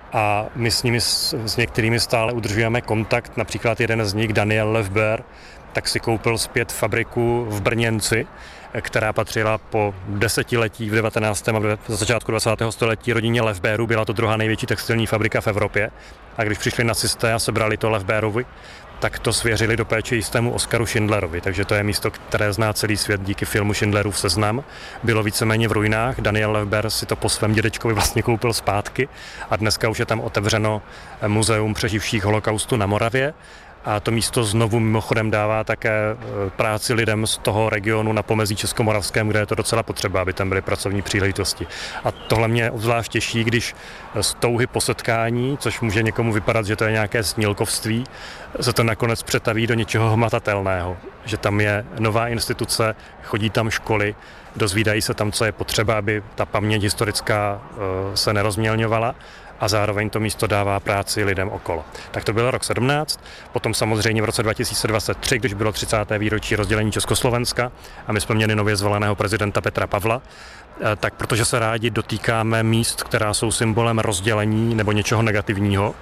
A my s nimi, s některými stále udržujeme kontakt, například jeden z nich, Daniel Levber, tak si koupil zpět fabriku v Brněnci, která patřila po desetiletí v devatenáctém a v začátku dvacátého století rodině Levberů. Byla to druhá největší textilní fabrika v Evropě. A když přišli nacisté a sebrali to Levberovi, tak to svěřili do péče jistému Oskaru Schindlerovi. Takže to je místo, které zná celý svět díky filmu Schindlerův seznam. Bylo víceméně v ruinách. Daniel Levber si to po svém dědečkovi vlastně koupil zpátky a dneska už je tam otevřeno muzeum přeživších holokaustu na Moravě. A to místo znovu mimochodem dává také práci lidem z toho regionu na pomezí Českomoravském, kde je to docela potřeba, aby tam byly pracovní příležitosti. A tohle mě obzvlášť těší, když z touhy po setkání, což může někomu vypadat, že to je nějaké snílkovství, se to nakonec přetaví do něčeho hmatatelného. Že tam je nová instituce, chodí tam školy, dozvídají se tam, co je potřeba, aby ta paměť historická se nerozmělňovala. A zároveň to místo dává práci lidem okolo. Tak to byl rok sedmnáct, potom samozřejmě v roce dva tisíce dvacet tři, když bylo třicáté výročí rozdělení Československa a my jsme měli nově zvoleného prezidenta Petra Pavla, tak protože se rádi dotýkáme míst, která jsou symbolem rozdělení nebo něčeho negativního,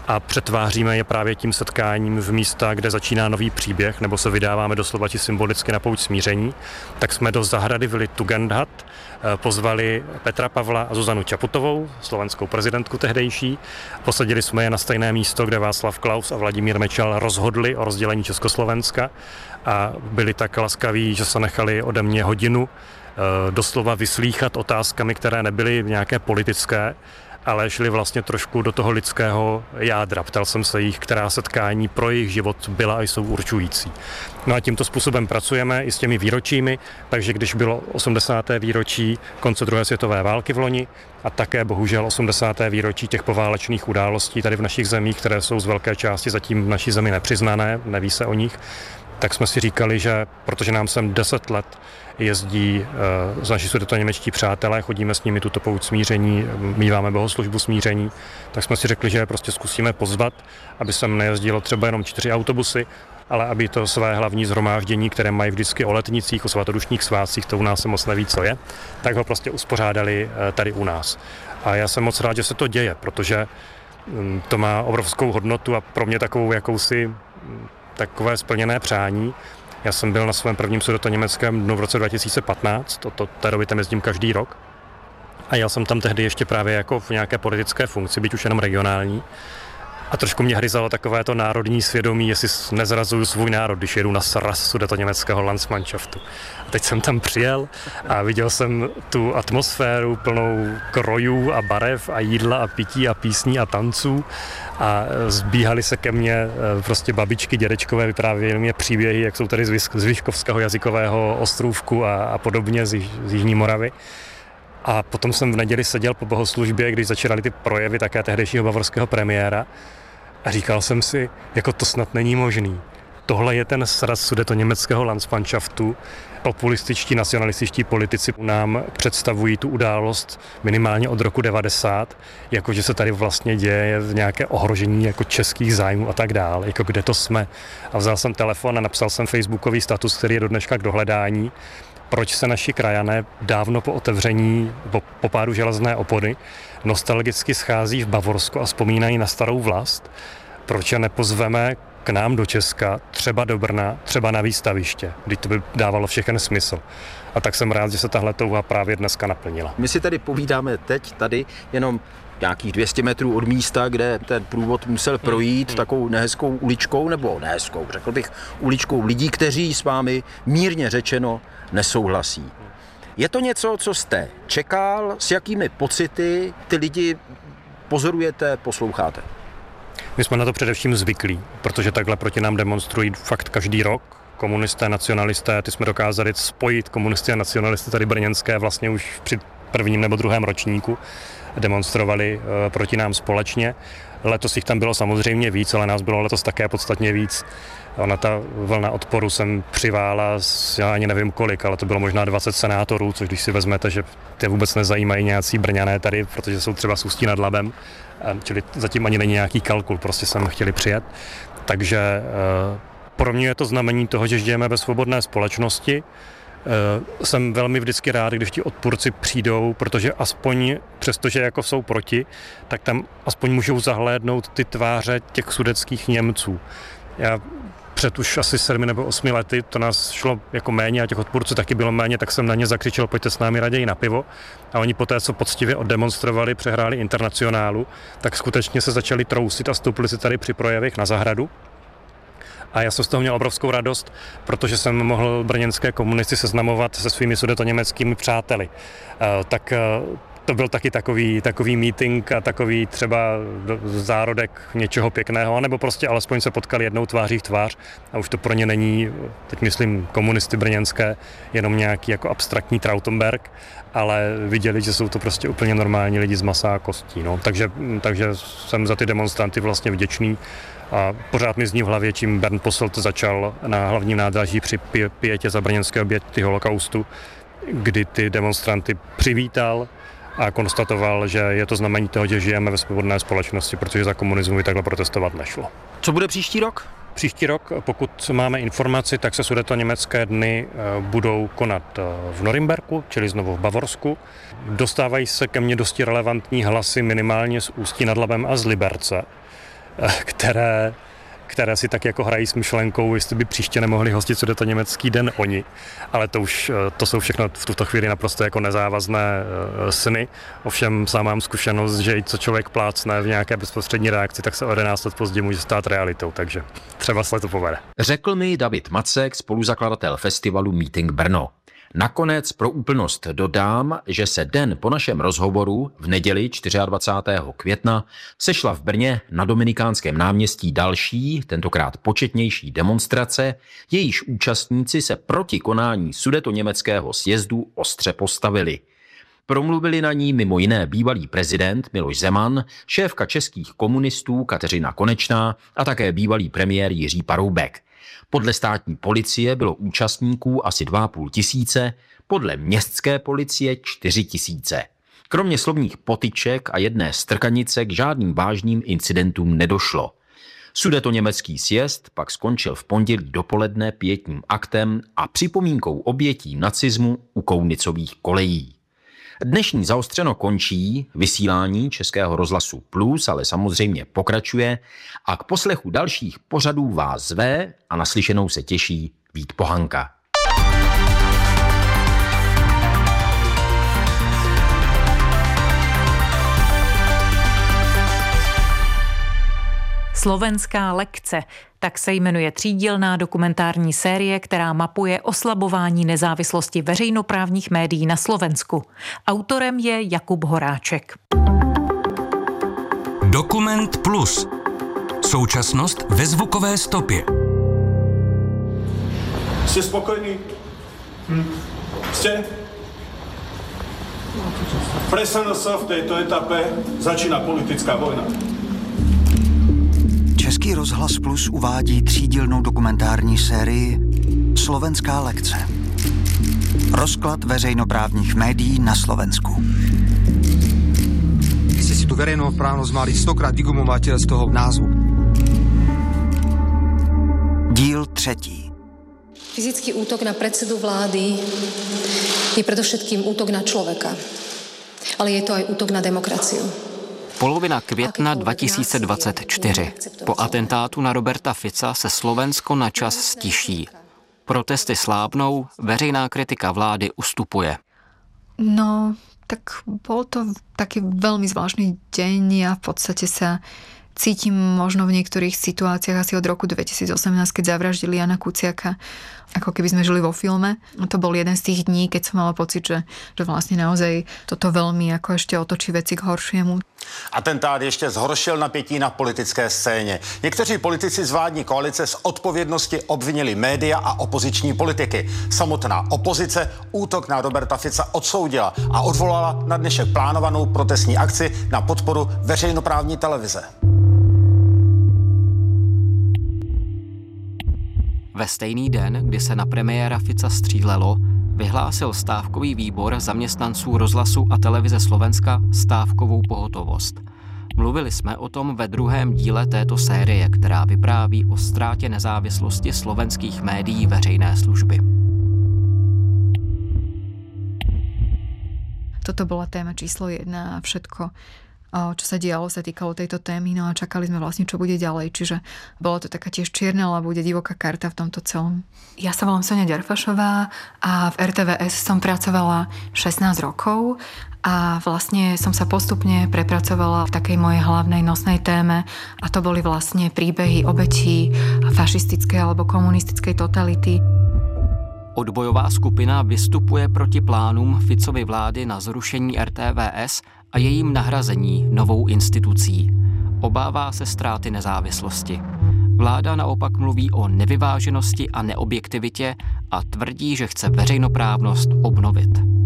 a přetváříme je právě tím setkáním v místa, kde začíná nový příběh, nebo se vydáváme doslova či symbolicky na pouť smíření, tak jsme do zahrady Vily Tugendhat pozvali Petra Pavla a Zuzanu Čaputovou, slovenskou prezidentku tehdejší. Posadili jsme je na stejné místo, kde Václav Klaus a Vladimír Mečal rozhodli o rozdělení Československa a byli tak laskaví, že se nechali ode mě hodinu doslova vyslýchat otázkami, které nebyly nějaké politické, ale šli vlastně trošku do toho lidského jádra. Ptal jsem se jich, která setkání pro jejich život byla a jsou určující. No a tímto způsobem pracujeme i s těmi výročími, takže když bylo osmdesáté výročí konce druhé světové války v loni a také bohužel osmdesáté výročí těch poválečných událostí tady v našich zemích, které jsou z velké části zatím v naší zemi nepřiznané, neví se o nich, tak jsme si říkali, že protože nám sem deset let jezdí uh, z naši sudetoněmečtí přátelé, chodíme s nimi tuto pouť smíření, míváme bohoslužbu smíření, tak jsme si řekli, že je prostě zkusíme pozvat, aby sem nejezdilo třeba jenom čtyři autobusy, ale aby to své hlavní shromáždění, které mají vždycky o letnicích, o svatodušních svátcích, to u nás se moc neví, co je, tak ho prostě uspořádali uh, tady u nás. A já jsem moc rád, že se to děje, protože um, to má obrovskou hodnotu a pro mě takovou jakousi um, takové splněné přání. Já jsem byl na svém prvním sudetoněmeckém dnu v roce dva tisíce patnáct, to, to té doby tam jezdím každý rok. A jel jsem tam tehdy ještě právě jako v nějaké politické funkci, byť už jenom regionální. A trošku mě hryzalo takové to národní svědomí, jestli nezrazuju svůj národ, když jedu na sraz sudetoněmeckého Landsmannschaftu. A teď jsem tam přijel a viděl jsem tu atmosféru plnou krojů a barev a jídla a pití a písní a tanců a zbíhali se ke mně prostě babičky, dědečkové, vyprávěli mě příběhy, jak jsou tady z Vyškovského jazykového ostrůvku a, a podobně z, z Jižní Moravy. A potom jsem v neděli seděl po bohoslužbě, když začínaly ty projevy také tehdejšího bavorského premiéra a říkal jsem si, jako to snad není možný. Tohle je ten sraz sudetoněmeckého Landsmannschaftu. Populističtí, nacionalističtí politici nám představují tu událost minimálně od roku devadesát, jakože se tady vlastně děje nějaké ohrožení jako českých zájmů a tak dále, jako kde to jsme. A vzal jsem telefon a napsal jsem facebookový status, který je do dneška k dohledání, proč se naši krajané dávno po otevření, po, po pádu železné opony, nostalgicky schází v Bavorsku a vzpomínají na starou vlast, proč je nepozveme k nám do Česka, třeba do Brna, třeba na výstaviště, kdy to by dávalo všechen smysl. A tak jsem rád, že se tahle touha právě dneska naplnila. My si tady povídáme teď tady jenom nějakých dvě stě metrů od místa, kde ten průvod musel projít hmm. takovou nehezkou uličkou, nebo nehezkou, řekl bych, uličkou lidí, kteří s vámi mírně řečeno nesouhlasí. Je to něco, co jste čekal, s jakými pocity ty lidi pozorujete, posloucháte? My jsme na to především zvyklí, protože takhle proti nám demonstrují fakt každý rok. Komunisté, nacionalisté, ty jsme dokázali spojit komunisty a nacionalisty tady brněnské vlastně už při prvním nebo druhém ročníku. Demonstrovali uh, proti nám společně. Letos jich tam bylo samozřejmě víc, ale nás bylo letos také podstatně víc. Ona ta vlna odporu sem přivála, já ani nevím kolik, ale to bylo možná dvacet senátorů, což když si vezmete, že ty vůbec nezajímají nějací Brňané tady, protože jsou třeba z Ústí nad Labem, čili zatím ani není nějaký kalkul, prostě sem chtěli přijet. Takže uh, pro mě je to znamení toho, že žijeme ve svobodné společnosti. Uh, jsem velmi vždycky rád, když ti odpůrci přijdou, protože aspoň, přestože jako jsou proti, tak tam aspoň můžou zahlédnout ty tváře těch sudetských Němců. Já před už asi sedmi nebo osmi lety, to nás šlo jako méně a těch odpůrců taky bylo méně, tak jsem na ně zakřičel, pojďte s námi raději na pivo. A oni poté, co poctivě oddemonstrovali, přehráli Internacionálu, tak skutečně se začali trousit a stoupili si tady při projevech na zahradu. A já jsem z toho měl obrovskou radost, protože jsem mohl brněnské komunisty seznamovat se svými sudetoněmeckými přáteli. Uh, tak uh, to byl taky takový, takový meeting a takový třeba zárodek něčeho pěkného, anebo prostě alespoň se potkali jednou tváří v tvář a už to pro ně není, teď myslím komunisty brněnské, jenom nějaký jako abstraktní Trautenberg, ale viděli, že jsou to prostě úplně normální lidi z masa a kostí. No. Takže, takže jsem za ty demonstranty vlastně vděčný. A pořád mi zní v hlavě, čím Bernd Posselt začal na hlavním nádraží při pietě za brněnské oběti holokaustu, kdy ty demonstranty přivítal a konstatoval, že je to znamení toho, že žijeme ve svobodné společnosti, protože za komunismu by takhle protestovat nešlo. Co bude příští rok? Příští rok, pokud máme informaci, tak se sudetoněmecké dny budou konat v Norimberku, čili znovu v Bavorsku. Dostávají se ke mně dosti relevantní hlasy minimálně z Ústí nad Labem a z Liberce. které které si tak jako hrají s myšlenkou, jestli by příště nemohli hostit Sudetoněmecký den oni. Ale to už, to jsou všechno v tuto chvíli naprosto jako nezávazné sny. Ovšem sám mám zkušenost, že i co člověk plácne v nějaké bezprostřední reakci, tak se o jedenáct let později může stát realitou, takže třeba se to povede. Řekl mi David Macek, spoluzakladatel festivalu Meeting Brno. Nakonec pro úplnost dodám, že se den po našem rozhovoru v neděli dvacátého čtvrtého května sešla v Brně na Dominikánském náměstí další, tentokrát početnější demonstrace, jejíž účastníci se proti konání Sudetoněmeckého sjezdu ostře postavili. Promluvili na ní mimo jiné bývalý prezident Miloš Zeman, šéfka českých komunistů Kateřina Konečná a také bývalý premiér Jiří Paroubek. Podle státní policie bylo účastníků asi dva a půl tisíce, podle městské policie čtyři tisíce. Kromě slovních potyček a jedné strkanice k žádným vážným incidentům nedošlo. Sudetoněmecký sjezd pak skončil v pondělí dopoledne pietním aktem a připomínkou obětí nacismu u Kounicových kolejí. Dnešní Zaostřeno končí, vysílání Českého rozhlasu Plus ale samozřejmě pokračuje a k poslechu dalších pořadů vás zve a naslyšenou se těší Vít Pohanka. Slovenská lekce, tak se jmenuje třídílná dokumentární série, která mapuje oslabování nezávislosti veřejnoprávních médií na Slovensku. Autorem je Jakub Horáček. Dokument Plus. Současnost ve zvukové stopě. Jste spokojní? Hm. Jste? Pre es en es v této etape začíná politická vojna. Český rozhlas Plus uvádí třídílnou dokumentární sérii Slovenská lekce. Rozklad veřejnoprávních médií na Slovensku. Vy ste si tu verejnoprávnosť mali stokrát vygumovať z toho názvu. Díl třetí. Fyzický útok na predsedu vlády je predovšetkým útok na človeka. Ale je to aj útok na demokraciu. Polovina května dva tisíce dvacet čtyři. Po atentátu na Roberta Fica se Slovensko na čas stiší. Protesty slábnou, veřejná kritika vlády ustupuje. No, tak bol to taký veľmi zvláštny deň a v podstate sa cítim možno v niektorých situáciách asi od roku dvetisícosemnásť, keď zavraždili Jana Kuciaka, ako keby sme žili vo filme. To bol jeden z tých dní, keď som mala pocit, že, že vlastne naozaj toto veľmi ako ešte otočí veci k horšiemu. Atentát ještě zhoršil napětí na politické scéně. Někteří politici z vládní koalice z odpovědnosti obvinili média a opoziční politiky. Samotná opozice útok na Roberta Fica odsoudila a odvolala na dnešek plánovanou protestní akci na podporu veřejnoprávní televize. Ve stejný den, kdy se na premiéra Fica střílelo, vyhlásil stávkový výbor zaměstnanců rozhlasu a televize Slovenska stávkovou pohotovost. Mluvili jsme o tom ve druhém díle této série, která vypráví o ztrátě nezávislosti slovenských médií veřejné služby. Toto bola téma číslo jedna a všetko, čo sa dialo, sa týkalo tejto témy, no a čakali sme vlastne, čo bude ďalej. Čiže bola to taká tiež čierna, ale bude divoká karta v tomto celom. Ja sa volám Sonia Ďarfašová a v er té vé es som pracovala šestnásť rokov a vlastne som sa postupne prepracovala v takej mojej hlavnej nosnej téme a to boli vlastne príbehy obetí fašistickej alebo komunistickej totality. Odbojová skupina vystupuje proti plánům Ficovy vlády na zrušení er té vé es a jejím nahrazení novou institucí. Obává se ztráty nezávislosti. Vláda naopak mluví o nevyváženosti a neobjektivitě a tvrdí, že chce veřejnoprávnost obnovit.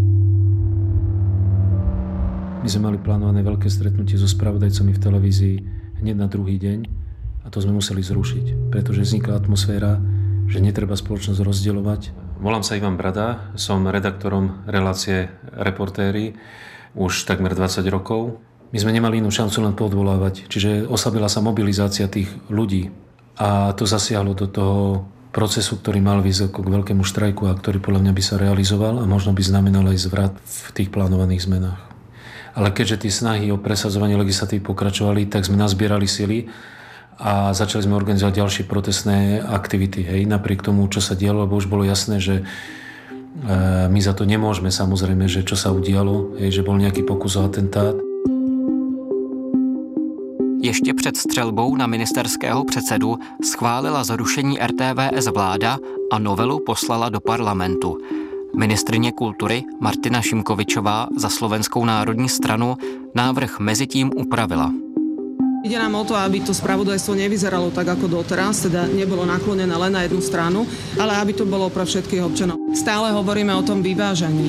My sme mali plánované veľké stretnutie so spravodajcami v televízii hneď na druhý deň a to sme museli zrušiť, pretože vznikla atmosféra, že netreba spoločnosť rozdielovať. Volám sa Ivan Brada, som redaktorom relácie Reportéri už takmer dvadsať rokov. My sme nemali inú šancu len poodvolávať, čiže oslabila sa mobilizácia tých ľudí a to zasiahlo do toho procesu, ktorý mal výsť k veľkému štrajku a ktorý podľa mňa by sa realizoval a možno by znamenal aj zvrat v tých plánovaných zmenách. Ale keďže tie snahy o presadzovanie legislatívy pokračovali, tak sme nazbierali sily a začali sme organizovať ďalšie protestné aktivity, hej, napriek tomu, čo sa dialo, lebo už bolo jasné, že my za to nemôžeme, samozrejme, že čo sa udialo, hej, že bol nejaký pokus o atentát. Ještě před střelbou na ministerského předsedu schválila zrušení R T V S vláda a novelu poslala do parlamentu. Ministryně kultury Martina Šimkovičová za Slovenskou národní stranu návrh mezitím upravila. Ide nám o to, aby to spravodajstvo nevyzeralo tak ako doteraz, teda nebolo naklonené len na jednu stranu, ale aby to bolo pre všetkých občanov. Stále hovoríme o tom vyvážaní.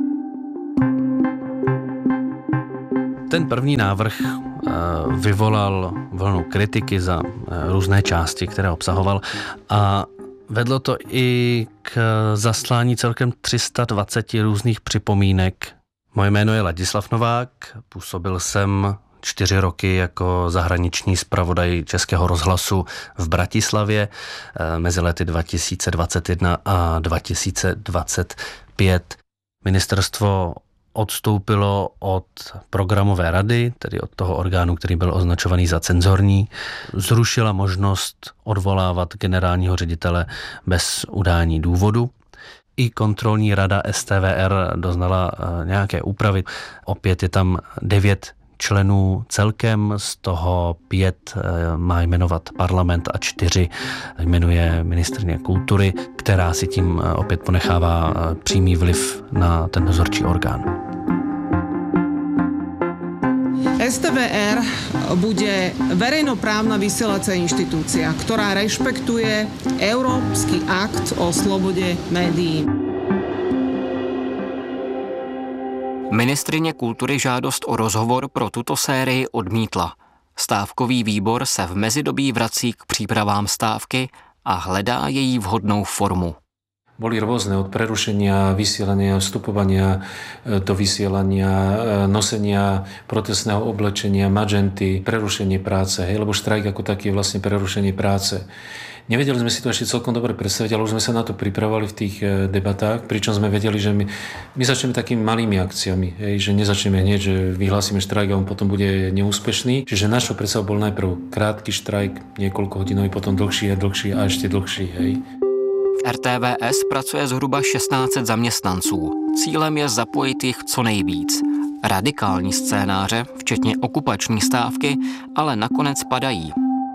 Ten první návrh vyvolal vlnu kritiky za různé části, které obsahoval, a vedlo to i k zaslání celkem tři sta dvacet různých připomínek. Moje jméno je Ladislav Novák, působil jsem čtyři roky jako zahraniční zpravodaj Českého rozhlasu v Bratislavě mezi lety dva tisíce dvacet jedna a dva tisíce dvacet pět. Ministerstvo odstoupilo od programové rady, tedy od toho orgánu, který byl označovaný za cenzorní, zrušila možnost odvolávat generálního ředitele bez udání důvodu. I kontrolní rada S T V R doznala nějaké úpravy. Opět je tam devět členů celkem, z toho pět má jmenovat parlament a čtyři jmenuje ministryně kultury, která si tím opět ponechává přímý vliv na ten dozorčí orgán. S T V R bude verejnoprávna vysielacia inštitúcia, ktorá rešpektuje Európsky akt o slobode médií. Ministryně kultury žádost o rozhovor pro tuto sérii odmítla. Stávkový výbor se v mezidobí vrací k přípravám stávky a hledá její vhodnou formu. Boli rôzne, od prerušenia vysielania, vstupovania do vysielania, nosenia protestného oblečenia, magenty, prerušenie práce, hej, lebo štrajk ako taký je vlastne prerušenie práce. Nevedeli sme si to ešte celkom dobre predstaviť, ale už sme sa na to pripravovali v tých debatách, pričom sme vedeli, že my, my začneme takými malými akciami, hej, že nezačneme hneď, že vyhlásime štrajk a on potom bude neúspešný. Čiže našou predstavou bol najprv krátky štrajk, niekoľko hodinový, potom dlhší a dlhší a ešte dlhší, hej. V R T V S pracuje zhruba šestnáct set zaměstnanců. Cílem je zapojit jich co nejvíc. Radikální scénáře, včetně okupační stávky, ale nakonec padají.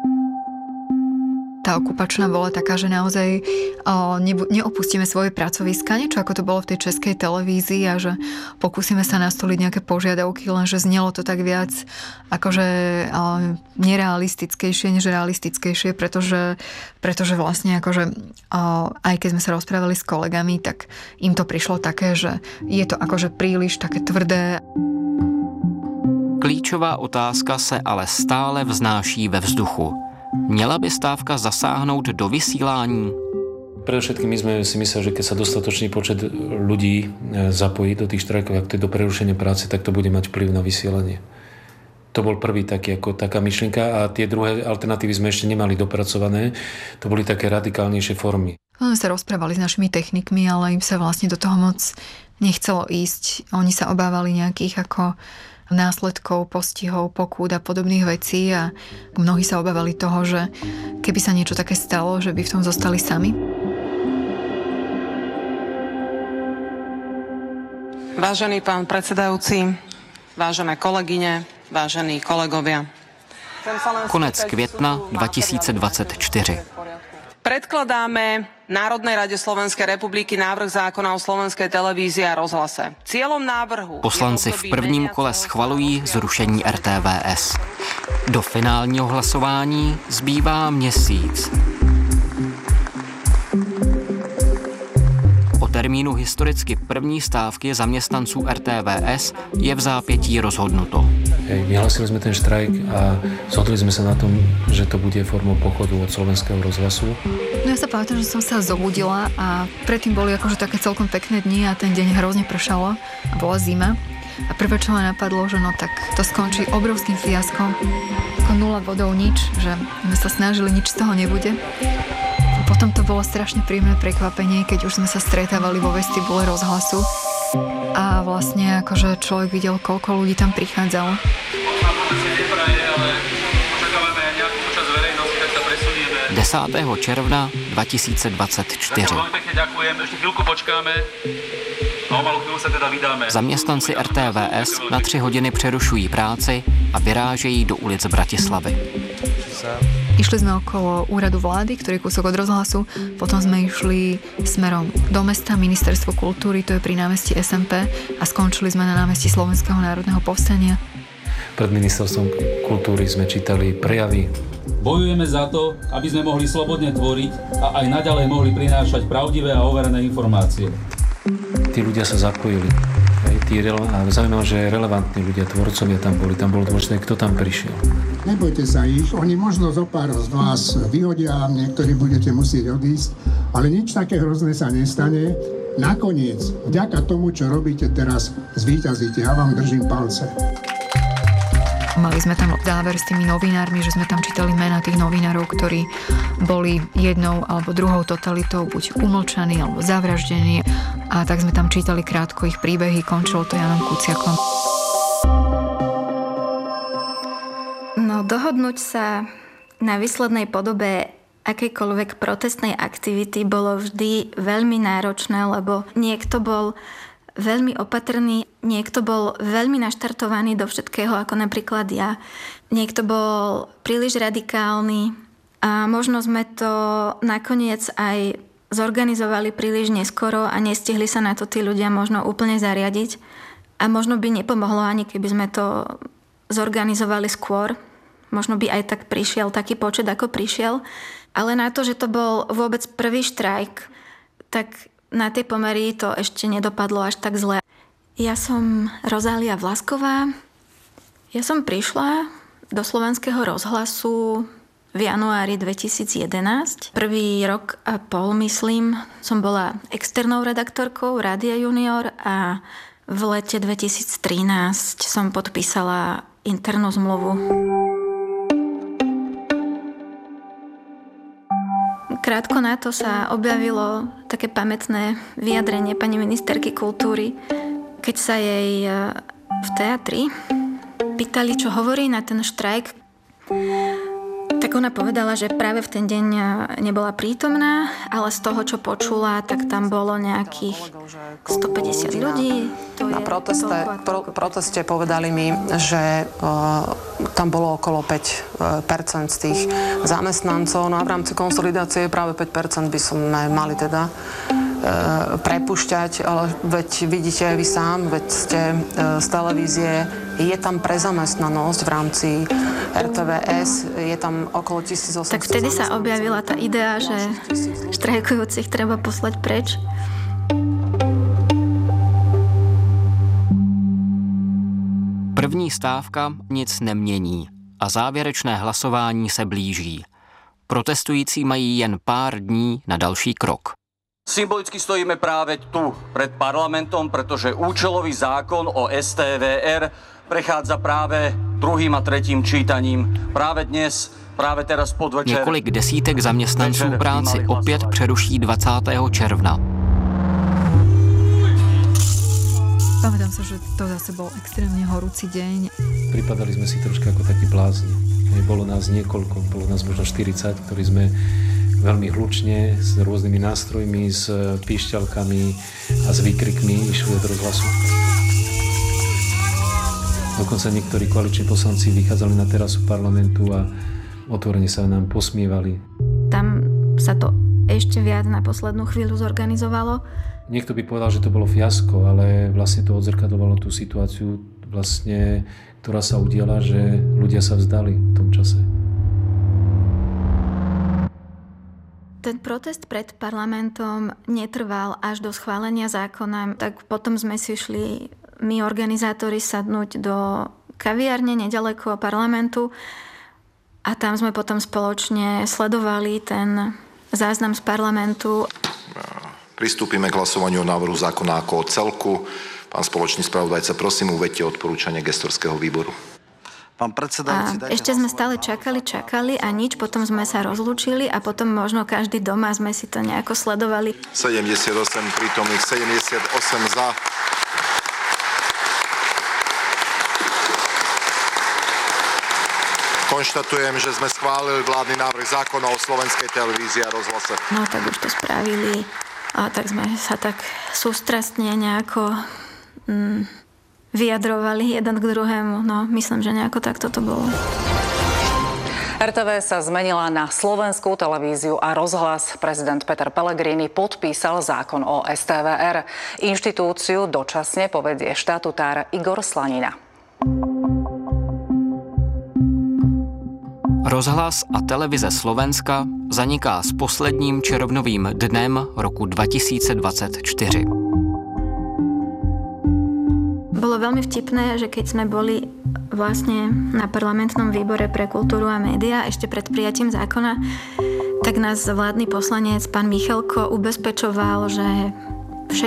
Tá okupačná bola taká, že naozaj o, nebu- neopustíme svoje pracoviska, niečo ako to bolo v tej českej televízii, a že pokúsime sa nastoliť nejaké požiadavky, lenže znelo to tak viac akože o, nerealistickejšie než realistickejšie, pretože, pretože vlastne akože o, aj keď sme sa rozprávali s kolegami, tak im to prišlo také, že je to akože príliš také tvrdé. Klíčová otázka se ale stále vznáší ve vzduchu. Měla by stávka zasáhnout do vysílání? Predovšetkým my sme si mysleli, že keď sa dostatočný počet ľudí zapojí do tých štrajkov, ak to je do prerušenia práce, tak to bude mať vplyv na vysielanie. To bol prvý taký, ako taká myšlienka, a tie druhé alternatívy sme ešte nemali dopracované. To boli také radikálnejšie formy. My sa rozprávali s našimi technikmi, ale im sa vlastne do toho moc nechcelo ísť. Oni sa obávali nejakých ako následkov, postihov, pokút a podobných vecí, a mnohí sa obávali toho, že keby sa niečo také stalo, že by v tom zostali sami. Vážený pán predsedajúci, vážené kolegyne, vážení kolegovia. Konec května dva tisíce dvacet čtyři. Predkladáme Národnej rade Slovenskej republiky návrh zákona o slovenskej televízii a rozhlase. Cieľom návrhu... Poslanci v prvním kole schvalují zrušení R T V S. Do finálního hlasování zbývá měsíc. O termínu historicky první stávky zaměstnanců R T V S je v zápětí rozhodnuto. Hej, vyhlásili sme ten štrajk a zhodli sme sa na tom, že to bude formou pochodu od slovenského rozhlasu. No ja sa pamätám, že som sa zobudila a predtým boli akože také celkom pekné dni a ten deň hrozne pršalo a bola zima. A prvé, čo ma napadlo, že no tak to skončí obrovským fiaskom. Ako nula vodou, nič, že sme sa snažili, nič z toho nebude. A potom to bolo strašne príjemné prekvapenie, keď už sme sa stretávali vo vestibule rozhlasu. A vlastne akože človek videl, koľko ľudí tam prichádzalo. desátého června dva tisíce dvacet čtyři. Veľmi pekne ďakujem, ešte chvíľku počkáme. A o malou chvíľu se teda vydáme. Zaměstnanci R T V S na tři hodiny přerušují práci a vyrážejí do ulic Bratislavy. Išli sme okolo úradu vlády, ktorý je kúsok od rozhlasu, potom sme išli smerom do mesta, ministerstvo kultúry, to je pri námestí es em pé, a skončili sme na námestí Slovenského národného povstania. Pred ministerstvom kultúry sme čítali prejavy. Bojujeme za to, aby sme mohli slobodne tvoriť a aj naďalej mohli prinášať pravdivé a overené informácie. Tí ľudia sa zapojili. Hej, tí rele- a zaujímavé, že relevantní ľudia, tvorcovia tam boli. Tam bolo dôležité, kto tam prišiel. Nebojte sa ich, oni možno zo pár z vás vyhodia, niektorí budete musieť odísť, ale nič také hrozné sa nestane. Nakoniec, vďaka tomu, čo robíte teraz, zvíťazíte. Ja vám držím palce. Mali sme tam záver s tými novinármi, že sme tam čítali mená tých novinárov, ktorí boli jednou alebo druhou totalitou buď umlčaní alebo zavraždení. A tak sme tam čítali krátko ich príbehy, končilo to Janom Kuciakom. No, dohodnúť sa na výslednej podobe akejkoľvek protestnej aktivity bolo vždy veľmi náročné, lebo niekto bol veľmi opatrný, niekto bol veľmi naštartovaný do všetkého, ako napríklad ja. Niekto bol príliš radikálny a možno sme to nakoniec aj zorganizovali príliš neskoro a nestihli sa na to tí ľudia možno úplne zariadiť. A možno by nepomohlo ani keby sme to zorganizovali skôr. Možno by aj tak prišiel taký počet, ako prišiel. Ale na to, že to bol vôbec prvý štrajk, tak na tej pomery to ešte nedopadlo až tak zle. Ja som Rozália Vlasková. Ja som prišla do Slovenského rozhlasu v januári dvetisíc jedenásť. Prvý rok a pol, myslím, som bola externou redaktorkou Rádia Junior a v lete dvetisíc trinásť som podpísala internú zmluvu. Krátko na to sa objavilo také pamätné vyjadrenie pani ministerky kultúry, keď sa jej v teatri pýtali, čo hovorí na ten štrajk. Tak ona povedala, že práve v ten deň nebola prítomná, ale z toho, čo počula, tak tam bolo nejakých stopäťdesiat ľudí. To na proteste, pro, proteste povedali mi, že uh, tam bolo okolo päť percent z tých zamestnancov. No a v rámci konsolidácie práve päť percent by sme mali teda prepušťať, ale veď vidíte aj vy sám, veď ste z televízie, je tam prezamestnanosť v rámci er té vé es, je tam okolo tisícosemsto. Tak vtedy sa objavila tá idea, že štrajkujúcich treba poslať preč. První stávka nic nemění a závěrečné hlasování se blíží. Protestující mají jen pár dní na další krok. Symbolicky stojíme práve tu, pred parlamentom, pretože účelový zákon o es té vé er prechádza práve druhým a tretím čítaním. Práve dnes, práve teraz podvečer. Několik desítek zaměstnanců práci opět přeruší dvacátého června. Pamätám sa, že to zase bol extrémne horúci deň. Pripadali sme si troška ako takí blázni. Bolo nás niekoľko, bolo nás možno štyridsať, ktorí sme veľmi hlučne, s rôznymi nástrojmi, s píšťalkami a s výkrikmi išli od rozhlasu. Dokonca niektorí koaliční poslanci vychádzali na terasu parlamentu a otvorene sa nám posmievali. Tam sa to ešte viac na poslednú chvíľu zorganizovalo. Niekto by povedal, že to bolo fiasko, ale vlastne to odzrkadlovalo tú situáciu, vlastne, ktorá sa udiala, že ľudia sa vzdali v tom čase. Ten protest pred parlamentom netrval až do schválenia zákona, tak potom sme si šli my, organizátori, sadnúť do kaviárne nedaleko parlamentu a tam sme potom spoločne sledovali ten záznam z parlamentu. Pristúpime k hlasovaniu o návrhu zákona ako o celku. Pán spoločný spravodajca, prosím, uveďte odporúčanie gestorského výboru. Pán predsedajúci, a ešte sme stále čakali, čakali a nič, potom sme sa rozlúčili a potom možno každý doma sme si to nejako sledovali. sedemdesiatosem prítomných, sedemdesiatosem za. Konštatujem, že sme schválili vládny návrh zákona o slovenskej televízii a rozhlase. No tak už to spravili a tak sme sa tak sústrastne nejako mm, vyjadrovali jeden k druhému. No myslím, že nejako takto to bolo. er té vé sa zmenila na slovenskú televíziu a rozhlas. Prezident Peter Pellegrini podpísal zákon o es té vé er. Inštitúciu dočasne povedie štatutár Igor Slanina. Rozhlas a televize Slovenska zaniká s posledním červnovým dnem roku dva tisíce dvadsaťštyri. Bolo veľmi vtipné, že keď sme boli vlastne na parlamentnom výbore pre kultúru a médiá ešte pred prijatím zákona, tak nás vládny poslanec pán Michalko ubezpečoval, že